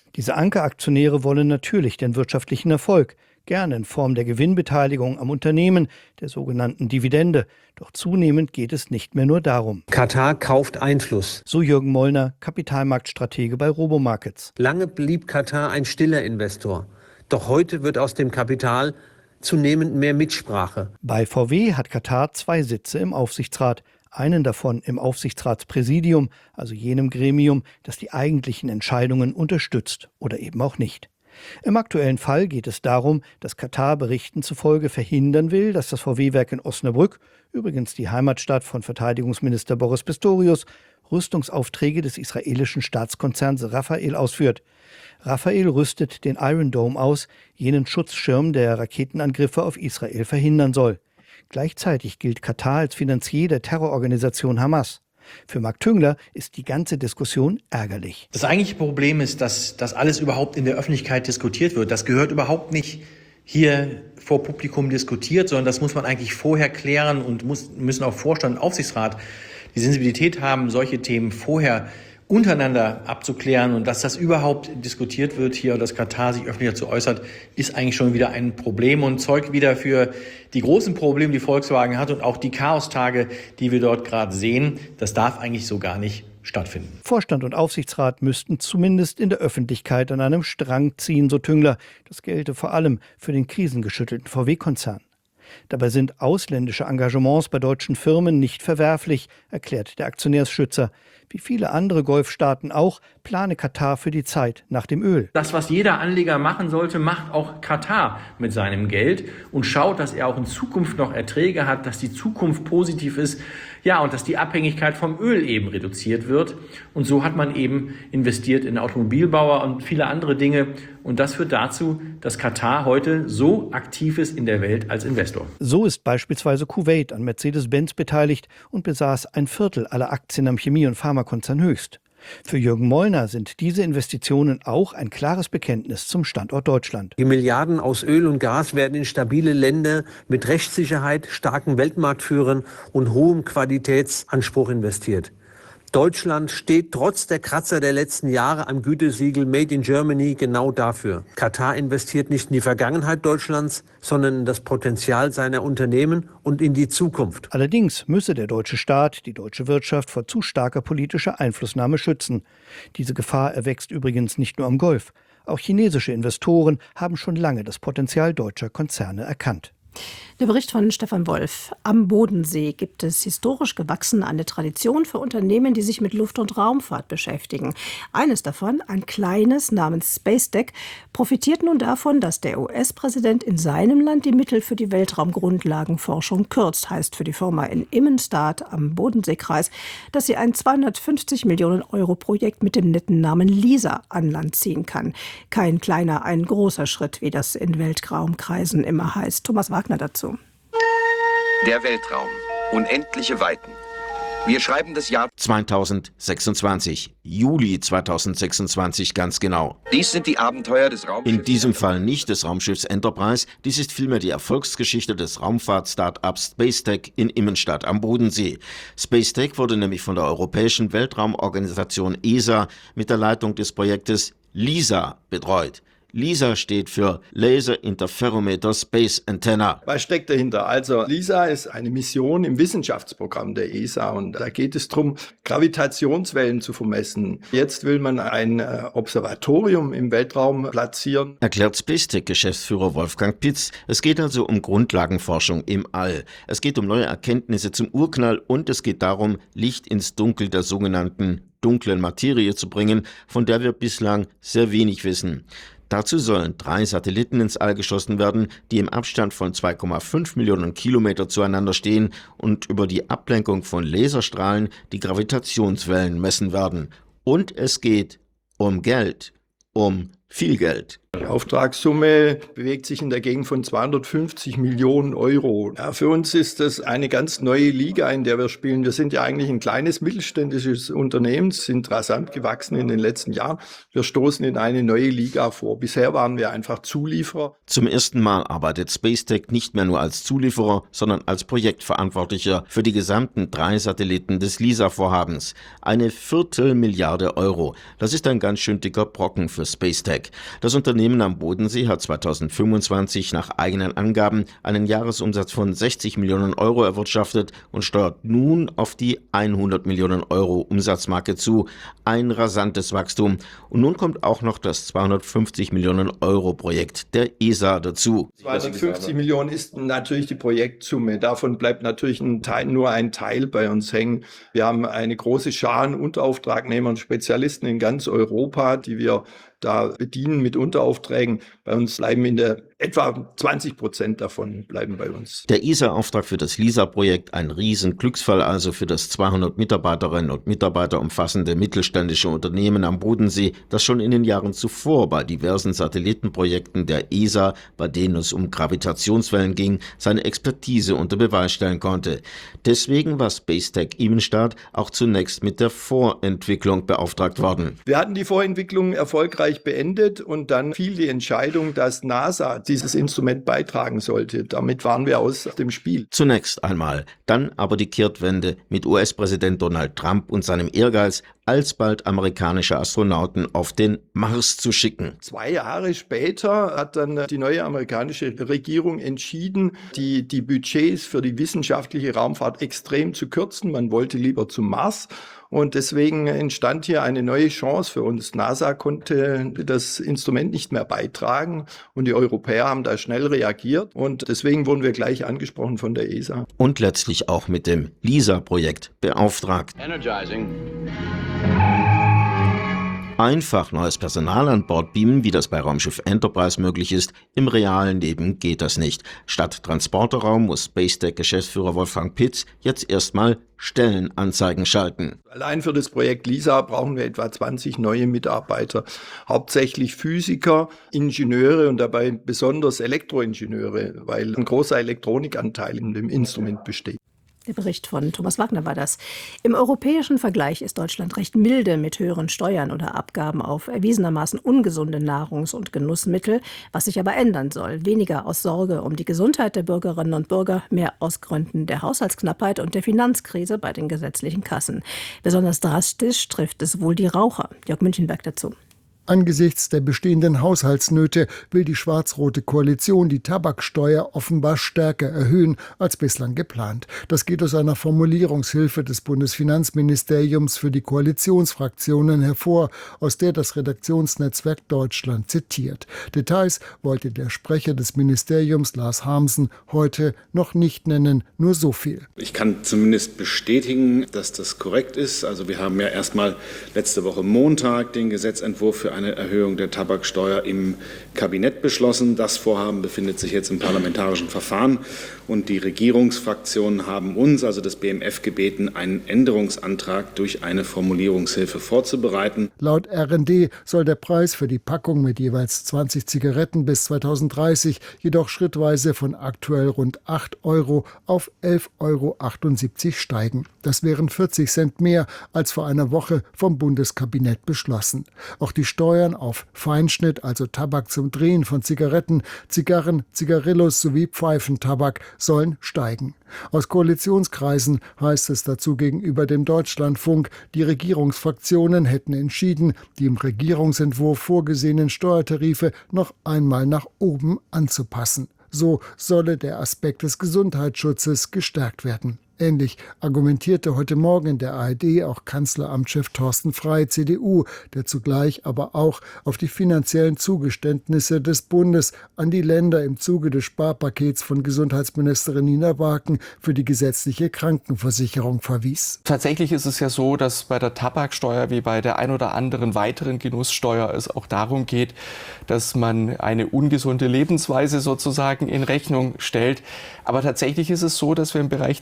Diese Ankeraktionäre wollen natürlich den wirtschaftlichen Erfolg, gerne in Form der Gewinnbeteiligung am Unternehmen, der sogenannten Dividende. Doch zunehmend geht es nicht mehr nur darum. Katar kauft Einfluss. So Jürgen Mollner, Kapitalmarktstratege bei Robomarkets. Lange blieb Katar ein stiller Investor. Doch heute wird aus dem Kapital zunehmend mehr Mitsprache. Bei V W hat Katar zwei Sitze im Aufsichtsrat. Einen davon im Aufsichtsratspräsidium, also jenem Gremium, das die eigentlichen Entscheidungen unterstützt oder eben auch nicht. Im aktuellen Fall geht es darum, dass Katar Berichten zufolge verhindern will, dass das V W-Werk in Osnabrück, übrigens die Heimatstadt von Verteidigungsminister Boris Pistorius, Rüstungsaufträge des israelischen Staatskonzerns Rafael ausführt. Rafael rüstet den Iron Dome aus, jenen Schutzschirm, der Raketenangriffe auf Israel verhindern soll. Gleichzeitig gilt Katar als Finanzier der Terrororganisation Hamas. Für Marc Tüngler ist die ganze Diskussion ärgerlich. Das eigentliche Problem ist, dass das alles überhaupt in der Öffentlichkeit diskutiert wird. Das gehört überhaupt nicht hier vor Publikum diskutiert, sondern das muss man eigentlich vorher klären und muss, müssen auch Vorstand und Aufsichtsrat die Sensibilität haben, solche Themen vorher untereinander abzuklären. Und dass das überhaupt diskutiert wird hier und dass Katar sich öffentlich dazu äußert, ist eigentlich schon wieder ein Problem und zeugt wieder für die großen Probleme, die Volkswagen hat und auch die Chaostage, die wir dort gerade sehen. Das darf eigentlich so gar nicht stattfinden. Vorstand und Aufsichtsrat müssten zumindest in der Öffentlichkeit an einem Strang ziehen, so Tüngler. Das gelte vor allem für den krisengeschüttelten V W-Konzern. Dabei sind ausländische Engagements bei deutschen Firmen nicht verwerflich, erklärt der Aktionärsschützer. Wie viele andere Golfstaaten auch, plane Katar für die Zeit nach dem Öl. Das, was jeder Anleger machen sollte, macht auch Katar mit seinem Geld und schaut, dass er auch in Zukunft noch Erträge hat, dass die Zukunft positiv ist, ja, und dass die Abhängigkeit vom Öl eben reduziert wird. Und so hat man eben investiert in Automobilbauer und viele andere Dinge. Und das führt dazu, dass Katar heute so aktiv ist in der Welt als Investor. So ist beispielsweise Kuwait an Mercedes-Benz beteiligt und besaß ein Viertel aller Aktien am Chemie- und Pharmakonzern Höchst. Für Jürgen Mollner sind diese Investitionen auch ein klares Bekenntnis zum Standort Deutschland. Die Milliarden aus Öl und Gas werden in stabile Länder mit Rechtssicherheit, starken Weltmarktführern und hohem Qualitätsanspruch investiert. Deutschland steht trotz der Kratzer der letzten Jahre am Gütesiegel Made in Germany genau dafür. Katar investiert nicht in die Vergangenheit Deutschlands, sondern in das Potenzial seiner Unternehmen und in die Zukunft. Allerdings müsse der deutsche Staat die deutsche Wirtschaft vor zu starker politischer Einflussnahme schützen. Diese Gefahr erwächst übrigens nicht nur am Golf. Auch chinesische Investoren haben schon lange das Potenzial deutscher Konzerne erkannt. Der Bericht von Stefan Wolf. Am Bodensee gibt es historisch gewachsen eine Tradition für Unternehmen, die sich mit Luft- und Raumfahrt beschäftigen. Eines davon, ein kleines namens SpaceTech, profitiert nun davon, dass der U S-Präsident in seinem Land die Mittel für die Weltraumgrundlagenforschung kürzt. Heißt für die Firma in Immenstadt am Bodenseekreis, dass sie ein zweihundertfünfzig Millionen Euro Projekt mit dem netten Namen LISA an Land ziehen kann. Kein kleiner, ein großer Schritt, wie das in Weltraumkreisen immer heißt. Thomas Wagner dazu. Der Weltraum. Unendliche Weiten. Wir schreiben das Jahr zweitausendsechsundzwanzig. Juli zweitausendsechsundzwanzig ganz genau. Dies sind die Abenteuer des Raumschiffs. In diesem Fall nicht des Raumschiffs Enterprise. Dies ist vielmehr die Erfolgsgeschichte des Raumfahrt-Startups SpaceTech in Immenstadt am Bodensee. SpaceTech wurde nämlich von der Europäischen Weltraumorganisation E S A mit der Leitung des Projektes LISA betreut. LISA steht für Laser Interferometer Space Antenna. Was steckt dahinter? Also LISA ist eine Mission im Wissenschaftsprogramm der E S A und da geht es darum, Gravitationswellen zu vermessen. Jetzt will man ein äh, Observatorium im Weltraum platzieren. Erklärt SpaceTech-Geschäftsführer Wolfgang Pitz. Es geht also um Grundlagenforschung im All. Es geht um neue Erkenntnisse zum Urknall und es geht darum, Licht ins Dunkel der sogenannten dunklen Materie zu bringen, von der wir bislang sehr wenig wissen. Dazu sollen drei Satelliten ins All geschossen werden, die im Abstand von zwei Komma fünf Millionen Kilometer zueinander stehen und über die Ablenkung von Laserstrahlen die Gravitationswellen messen werden. Und es geht um Geld, um viel Geld. Die Auftragssumme bewegt sich in der Gegend von zweihundertfünfzig Millionen Euro. Ja, für uns ist das eine ganz neue Liga, in der wir spielen. Wir sind ja eigentlich ein kleines mittelständisches Unternehmen, sind rasant gewachsen in den letzten Jahren. Wir stoßen in eine neue Liga vor. Bisher waren wir einfach Zulieferer. Zum ersten Mal arbeitet Spacetec nicht mehr nur als Zulieferer, sondern als Projektverantwortlicher für die gesamten drei Satelliten des LISA-Vorhabens. Eine Viertelmilliarde Euro. Das ist ein ganz schön dicker Brocken für Spacetec. Das Unternehmen am Bodensee hat zweitausendfünfundzwanzig nach eigenen Angaben einen Jahresumsatz von sechzig Millionen Euro erwirtschaftet und steuert nun auf die hundert Millionen Euro Umsatzmarke zu. Ein rasantes Wachstum. Und nun kommt auch noch das zweihundertfünfzig Millionen Euro Projekt der E S A dazu. zweihundertfünfzig Millionen ist natürlich die Projektsumme. Davon bleibt natürlich ein Teil, nur ein Teil bei uns hängen. Wir haben eine große Schar an Unterauftragnehmern und Spezialisten in ganz Europa, die wir da bedienen mit Unteraufträgen. Bei uns bleiben in der etwa zwanzig Prozent davon bleiben bei uns. Der E S A-Auftrag für das LISA-Projekt, ein Riesenglücksfall also für das zweihundert Mitarbeiterinnen und Mitarbeiter umfassende mittelständische Unternehmen am Bodensee, das schon in den Jahren zuvor bei diversen Satellitenprojekten der E S A, bei denen es um Gravitationswellen ging, seine Expertise unter Beweis stellen konnte. Deswegen war Spacetec Immenstadt auch zunächst mit der Vorentwicklung beauftragt worden. Wir hatten die Vorentwicklung erfolgreich beendet und dann fiel die Entscheidung, dass NASA dieses Instrument beitragen sollte. Damit waren wir aus dem Spiel. Zunächst einmal, dann aber die Kehrtwende mit U S-Präsident Donald Trump und seinem Ehrgeiz, alsbald amerikanische Astronauten auf den Mars zu schicken. Zwei Jahre später hat dann die neue amerikanische Regierung entschieden, die, die Budgets für die wissenschaftliche Raumfahrt extrem zu kürzen. Man wollte lieber zum Mars. Und deswegen entstand hier eine neue Chance für uns. NASA konnte das Instrument nicht mehr beitragen und die Europäer haben da schnell reagiert und deswegen wurden wir gleich angesprochen von der E S A. Und letztlich auch mit dem LISA-Projekt beauftragt. Energizing. Einfach neues Personal an Bord beamen, wie das bei Raumschiff Enterprise möglich ist, im realen Leben geht das nicht. Statt Transporterraum muss Spacetec-Geschäftsführer Wolfgang Pitz jetzt erstmal Stellenanzeigen schalten. Allein für das Projekt LISA brauchen wir etwa zwanzig neue Mitarbeiter, hauptsächlich Physiker, Ingenieure und dabei besonders Elektroingenieure, weil ein großer Elektronikanteil in dem Instrument besteht. Der Bericht von Thomas Wagner war das. Im europäischen Vergleich ist Deutschland recht milde mit höheren Steuern oder Abgaben auf erwiesenermaßen ungesunde Nahrungs- und Genussmittel, was sich aber ändern soll. Weniger aus Sorge um die Gesundheit der Bürgerinnen und Bürger, mehr aus Gründen der Haushaltsknappheit und der Finanzkrise bei den gesetzlichen Kassen. Besonders drastisch trifft es wohl die Raucher. Jörg Münchenberg dazu. Angesichts der bestehenden Haushaltsnöte will die schwarz-rote Koalition die Tabaksteuer offenbar stärker erhöhen als bislang geplant. Das geht aus einer Formulierungshilfe des Bundesfinanzministeriums für die Koalitionsfraktionen hervor, aus der das Redaktionsnetzwerk Deutschland zitiert. Details wollte der Sprecher des Ministeriums, Lars Harmsen, heute noch nicht nennen, nur so viel. Ich kann zumindest bestätigen, dass das korrekt ist. Also wir haben ja erstmal letzte Woche Montag den Gesetzentwurf für eine Erhöhung der Tabaksteuer im Kabinett beschlossen. Das Vorhaben befindet sich jetzt im parlamentarischen Verfahren und die Regierungsfraktionen haben uns, also das B M F, gebeten, einen Änderungsantrag durch eine Formulierungshilfe vorzubereiten. Laut R N D soll der Preis für die Packung mit jeweils zwanzig Zigaretten bis zweitausenddreißig jedoch schrittweise von aktuell rund acht Euro auf elf Euro achtundsiebzig steigen. Das wären vierzig Cent mehr als vor einer Woche vom Bundeskabinett beschlossen. Auch die Steuern auf Feinschnitt, also Tabak zum Drehen von Zigaretten, Zigarren, Zigarillos sowie Pfeifentabak, sollen steigen. Aus Koalitionskreisen heißt es dazu gegenüber dem Deutschlandfunk, die Regierungsfraktionen hätten entschieden, die im Regierungsentwurf vorgesehenen Steuertarife noch einmal nach oben anzupassen. So solle der Aspekt des Gesundheitsschutzes gestärkt werden. Ähnlich argumentierte heute Morgen in der A R D auch Kanzleramtschef Thorsten Frey, C D U, der zugleich aber auch auf die finanziellen Zugeständnisse des Bundes an die Länder im Zuge des Sparpakets von Gesundheitsministerin Nina Waken für die gesetzliche Krankenversicherung verwies. Tatsächlich ist es ja so, dass bei der Tabaksteuer wie bei der ein oder anderen weiteren Genusssteuer es auch darum geht, dass man eine ungesunde Lebensweise sozusagen in Rechnung stellt. Aber tatsächlich ist es so, dass wir im Bereich der Gesundheit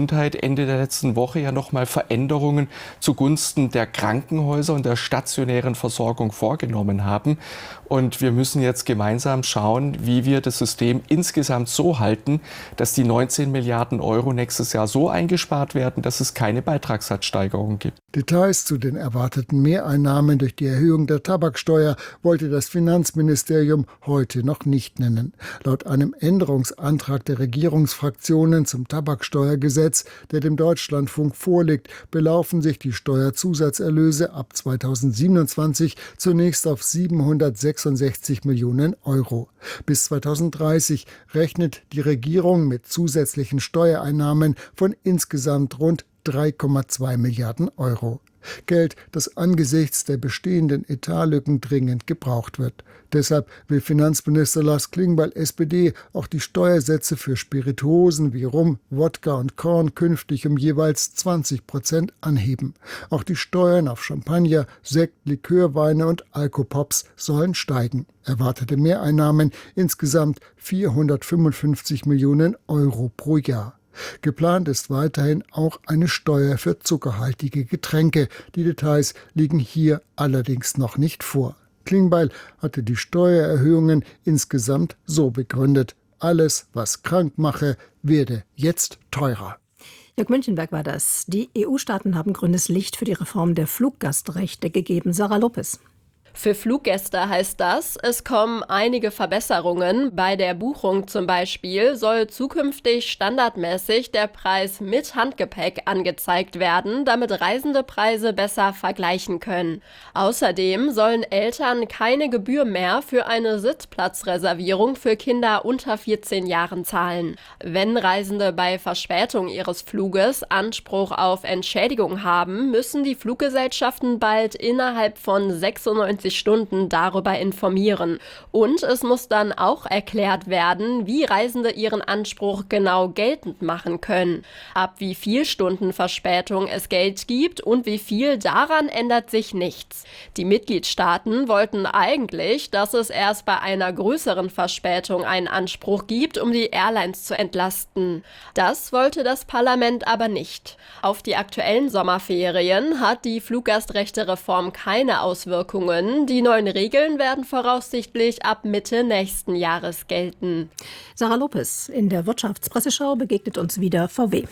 Gesundheit Ende der letzten Woche ja nochmal Veränderungen zugunsten der Krankenhäuser und der stationären Versorgung vorgenommen haben. Und wir müssen jetzt gemeinsam schauen, wie wir das System insgesamt so halten, dass die neunzehn Milliarden Euro nächstes Jahr so eingespart werden, dass es keine Beitragssatzsteigerung gibt. Details zu den erwarteten Mehreinnahmen durch die Erhöhung der Tabaksteuer wollte das Finanzministerium heute noch nicht nennen. Laut einem Änderungsantrag der Regierungsfraktionen zum Tabaksteuergesetz, der dem Deutschlandfunk vorliegt, belaufen sich die Steuerzusatzerlöse ab zweitausendsiebenundzwanzig zunächst auf siebenhundertsechsundsechzig Millionen Euro. Bis zweitausenddreißig rechnet die Regierung mit zusätzlichen Steuereinnahmen von insgesamt rund drei Komma zwei Milliarden Euro. Geld, das angesichts der bestehenden Etatlücken dringend gebraucht wird. Deshalb will Finanzminister Lars Klingbeil, S P D, auch die Steuersätze für Spirituosen wie Rum, Wodka und Korn künftig um jeweils zwanzig Prozent anheben. Auch die Steuern auf Champagner, Sekt, Likörweine und Alkopops sollen steigen. Erwartete Mehreinnahmen insgesamt vierhundertfünfundfünfzig Millionen Euro pro Jahr. Geplant ist weiterhin auch eine Steuer für zuckerhaltige Getränke. Die Details liegen hier allerdings noch nicht vor. Klingbeil hatte die Steuererhöhungen insgesamt so begründet: Alles, was krank mache, werde jetzt teurer. Jörg Münchenberg war das. Die E U-Staaten haben grünes Licht für die Reform der Fluggastrechte gegeben. Sarah Lopez. Für Fluggäste heißt das, es kommen einige Verbesserungen. Bei der Buchung zum Beispiel soll zukünftig standardmäßig der Preis mit Handgepäck angezeigt werden, damit Reisende Preise besser vergleichen können. Außerdem sollen Eltern keine Gebühr mehr für eine Sitzplatzreservierung für Kinder unter vierzehn Jahren zahlen. Wenn Reisende bei Verspätung ihres Fluges Anspruch auf Entschädigung haben, müssen die Fluggesellschaften bald innerhalb von sechsundneunzig Stunden darüber informieren. Und es muss dann auch erklärt werden, wie Reisende ihren Anspruch genau geltend machen können. Ab wie viel Stunden Verspätung es Geld gibt und wie viel, daran ändert sich nichts. Die Mitgliedstaaten wollten eigentlich, dass es erst bei einer größeren Verspätung einen Anspruch gibt, um die Airlines zu entlasten. Das wollte das Parlament aber nicht. Auf die aktuellen Sommerferien hat die Fluggastrechtereform keine Auswirkungen. Die neuen Regeln werden voraussichtlich ab Mitte nächsten Jahres gelten. Sarah Lopez in der Wirtschaftspresseschau begegnet uns wieder V W.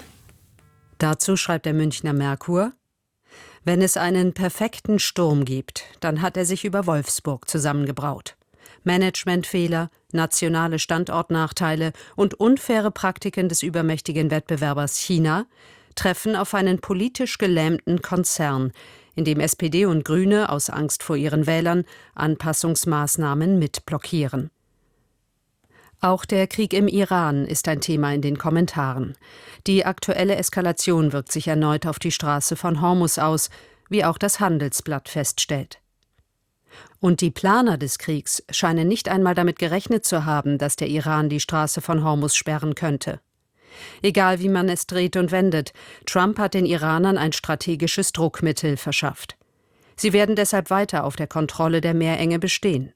Dazu schreibt der Münchner Merkur: Wenn es einen perfekten Sturm gibt, dann hat er sich über Wolfsburg zusammengebraut. Managementfehler, nationale Standortnachteile und unfaire Praktiken des übermächtigen Wettbewerbers China treffen auf einen politisch gelähmten Konzern, in dem S P D und Grüne aus Angst vor ihren Wählern Anpassungsmaßnahmen mitblockieren. Auch der Krieg im Iran ist ein Thema in den Kommentaren. Die aktuelle Eskalation wirkt sich erneut auf die Straße von Hormuz aus, wie auch das Handelsblatt feststellt. Und die Planer des Kriegs scheinen nicht einmal damit gerechnet zu haben, dass der Iran die Straße von Hormuz sperren könnte. Egal wie man es dreht und wendet, Trump hat den Iranern ein strategisches Druckmittel verschafft. Sie werden deshalb weiter auf der Kontrolle der Meerenge bestehen.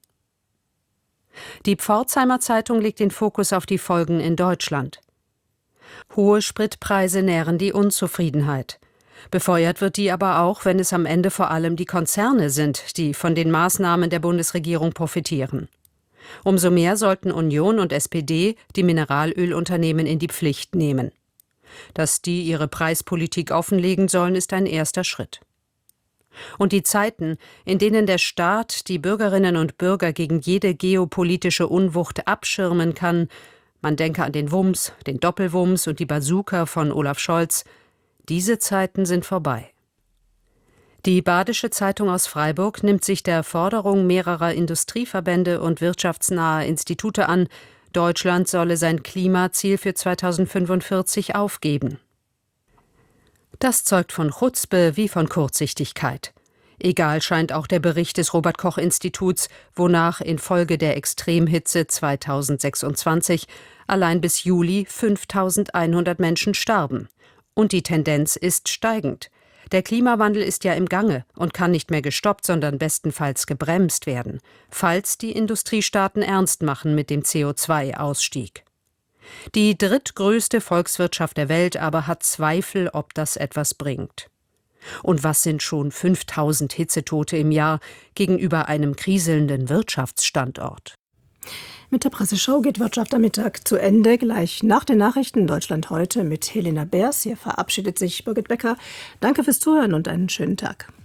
Die Pforzheimer Zeitung legt den Fokus auf die Folgen in Deutschland. Hohe Spritpreise nähren die Unzufriedenheit. Befeuert wird die aber auch, wenn es am Ende vor allem die Konzerne sind, die von den Maßnahmen der Bundesregierung profitieren. Umso mehr sollten Union und S P D die Mineralölunternehmen in die Pflicht nehmen. Dass die ihre Preispolitik offenlegen sollen, ist ein erster Schritt. Und die Zeiten, in denen der Staat die Bürgerinnen und Bürger gegen jede geopolitische Unwucht abschirmen kann, man denke an den Wumms, den Doppelwumms und die Bazooka von Olaf Scholz, diese Zeiten sind vorbei. Die Badische Zeitung aus Freiburg nimmt sich der Forderung mehrerer Industrieverbände und wirtschaftsnaher Institute an, Deutschland solle sein Klimaziel für zweitausendfünfundvierzig aufgeben. Das zeugt von Chutzpe wie von Kurzsichtigkeit. Egal scheint auch der Bericht des Robert-Koch-Instituts, wonach infolge der Extremhitze zweitausendsechsundzwanzig allein bis Juli fünftausendeinhundert Menschen starben. Und die Tendenz ist steigend. Der Klimawandel ist ja im Gange und kann nicht mehr gestoppt, sondern bestenfalls gebremst werden, falls die Industriestaaten ernst machen mit dem C O zwei Ausstieg. Die drittgrößte Volkswirtschaft der Welt aber hat Zweifel, ob das etwas bringt. Und was sind schon fünftausend Hitzetote im Jahr gegenüber einem kriselnden Wirtschaftsstandort? Mit der Presseschau geht Wirtschaft am Mittag zu Ende. Gleich nach den Nachrichten Deutschland heute mit Helena Beers. Hier verabschiedet sich Birgit Becker. Danke fürs Zuhören und einen schönen Tag.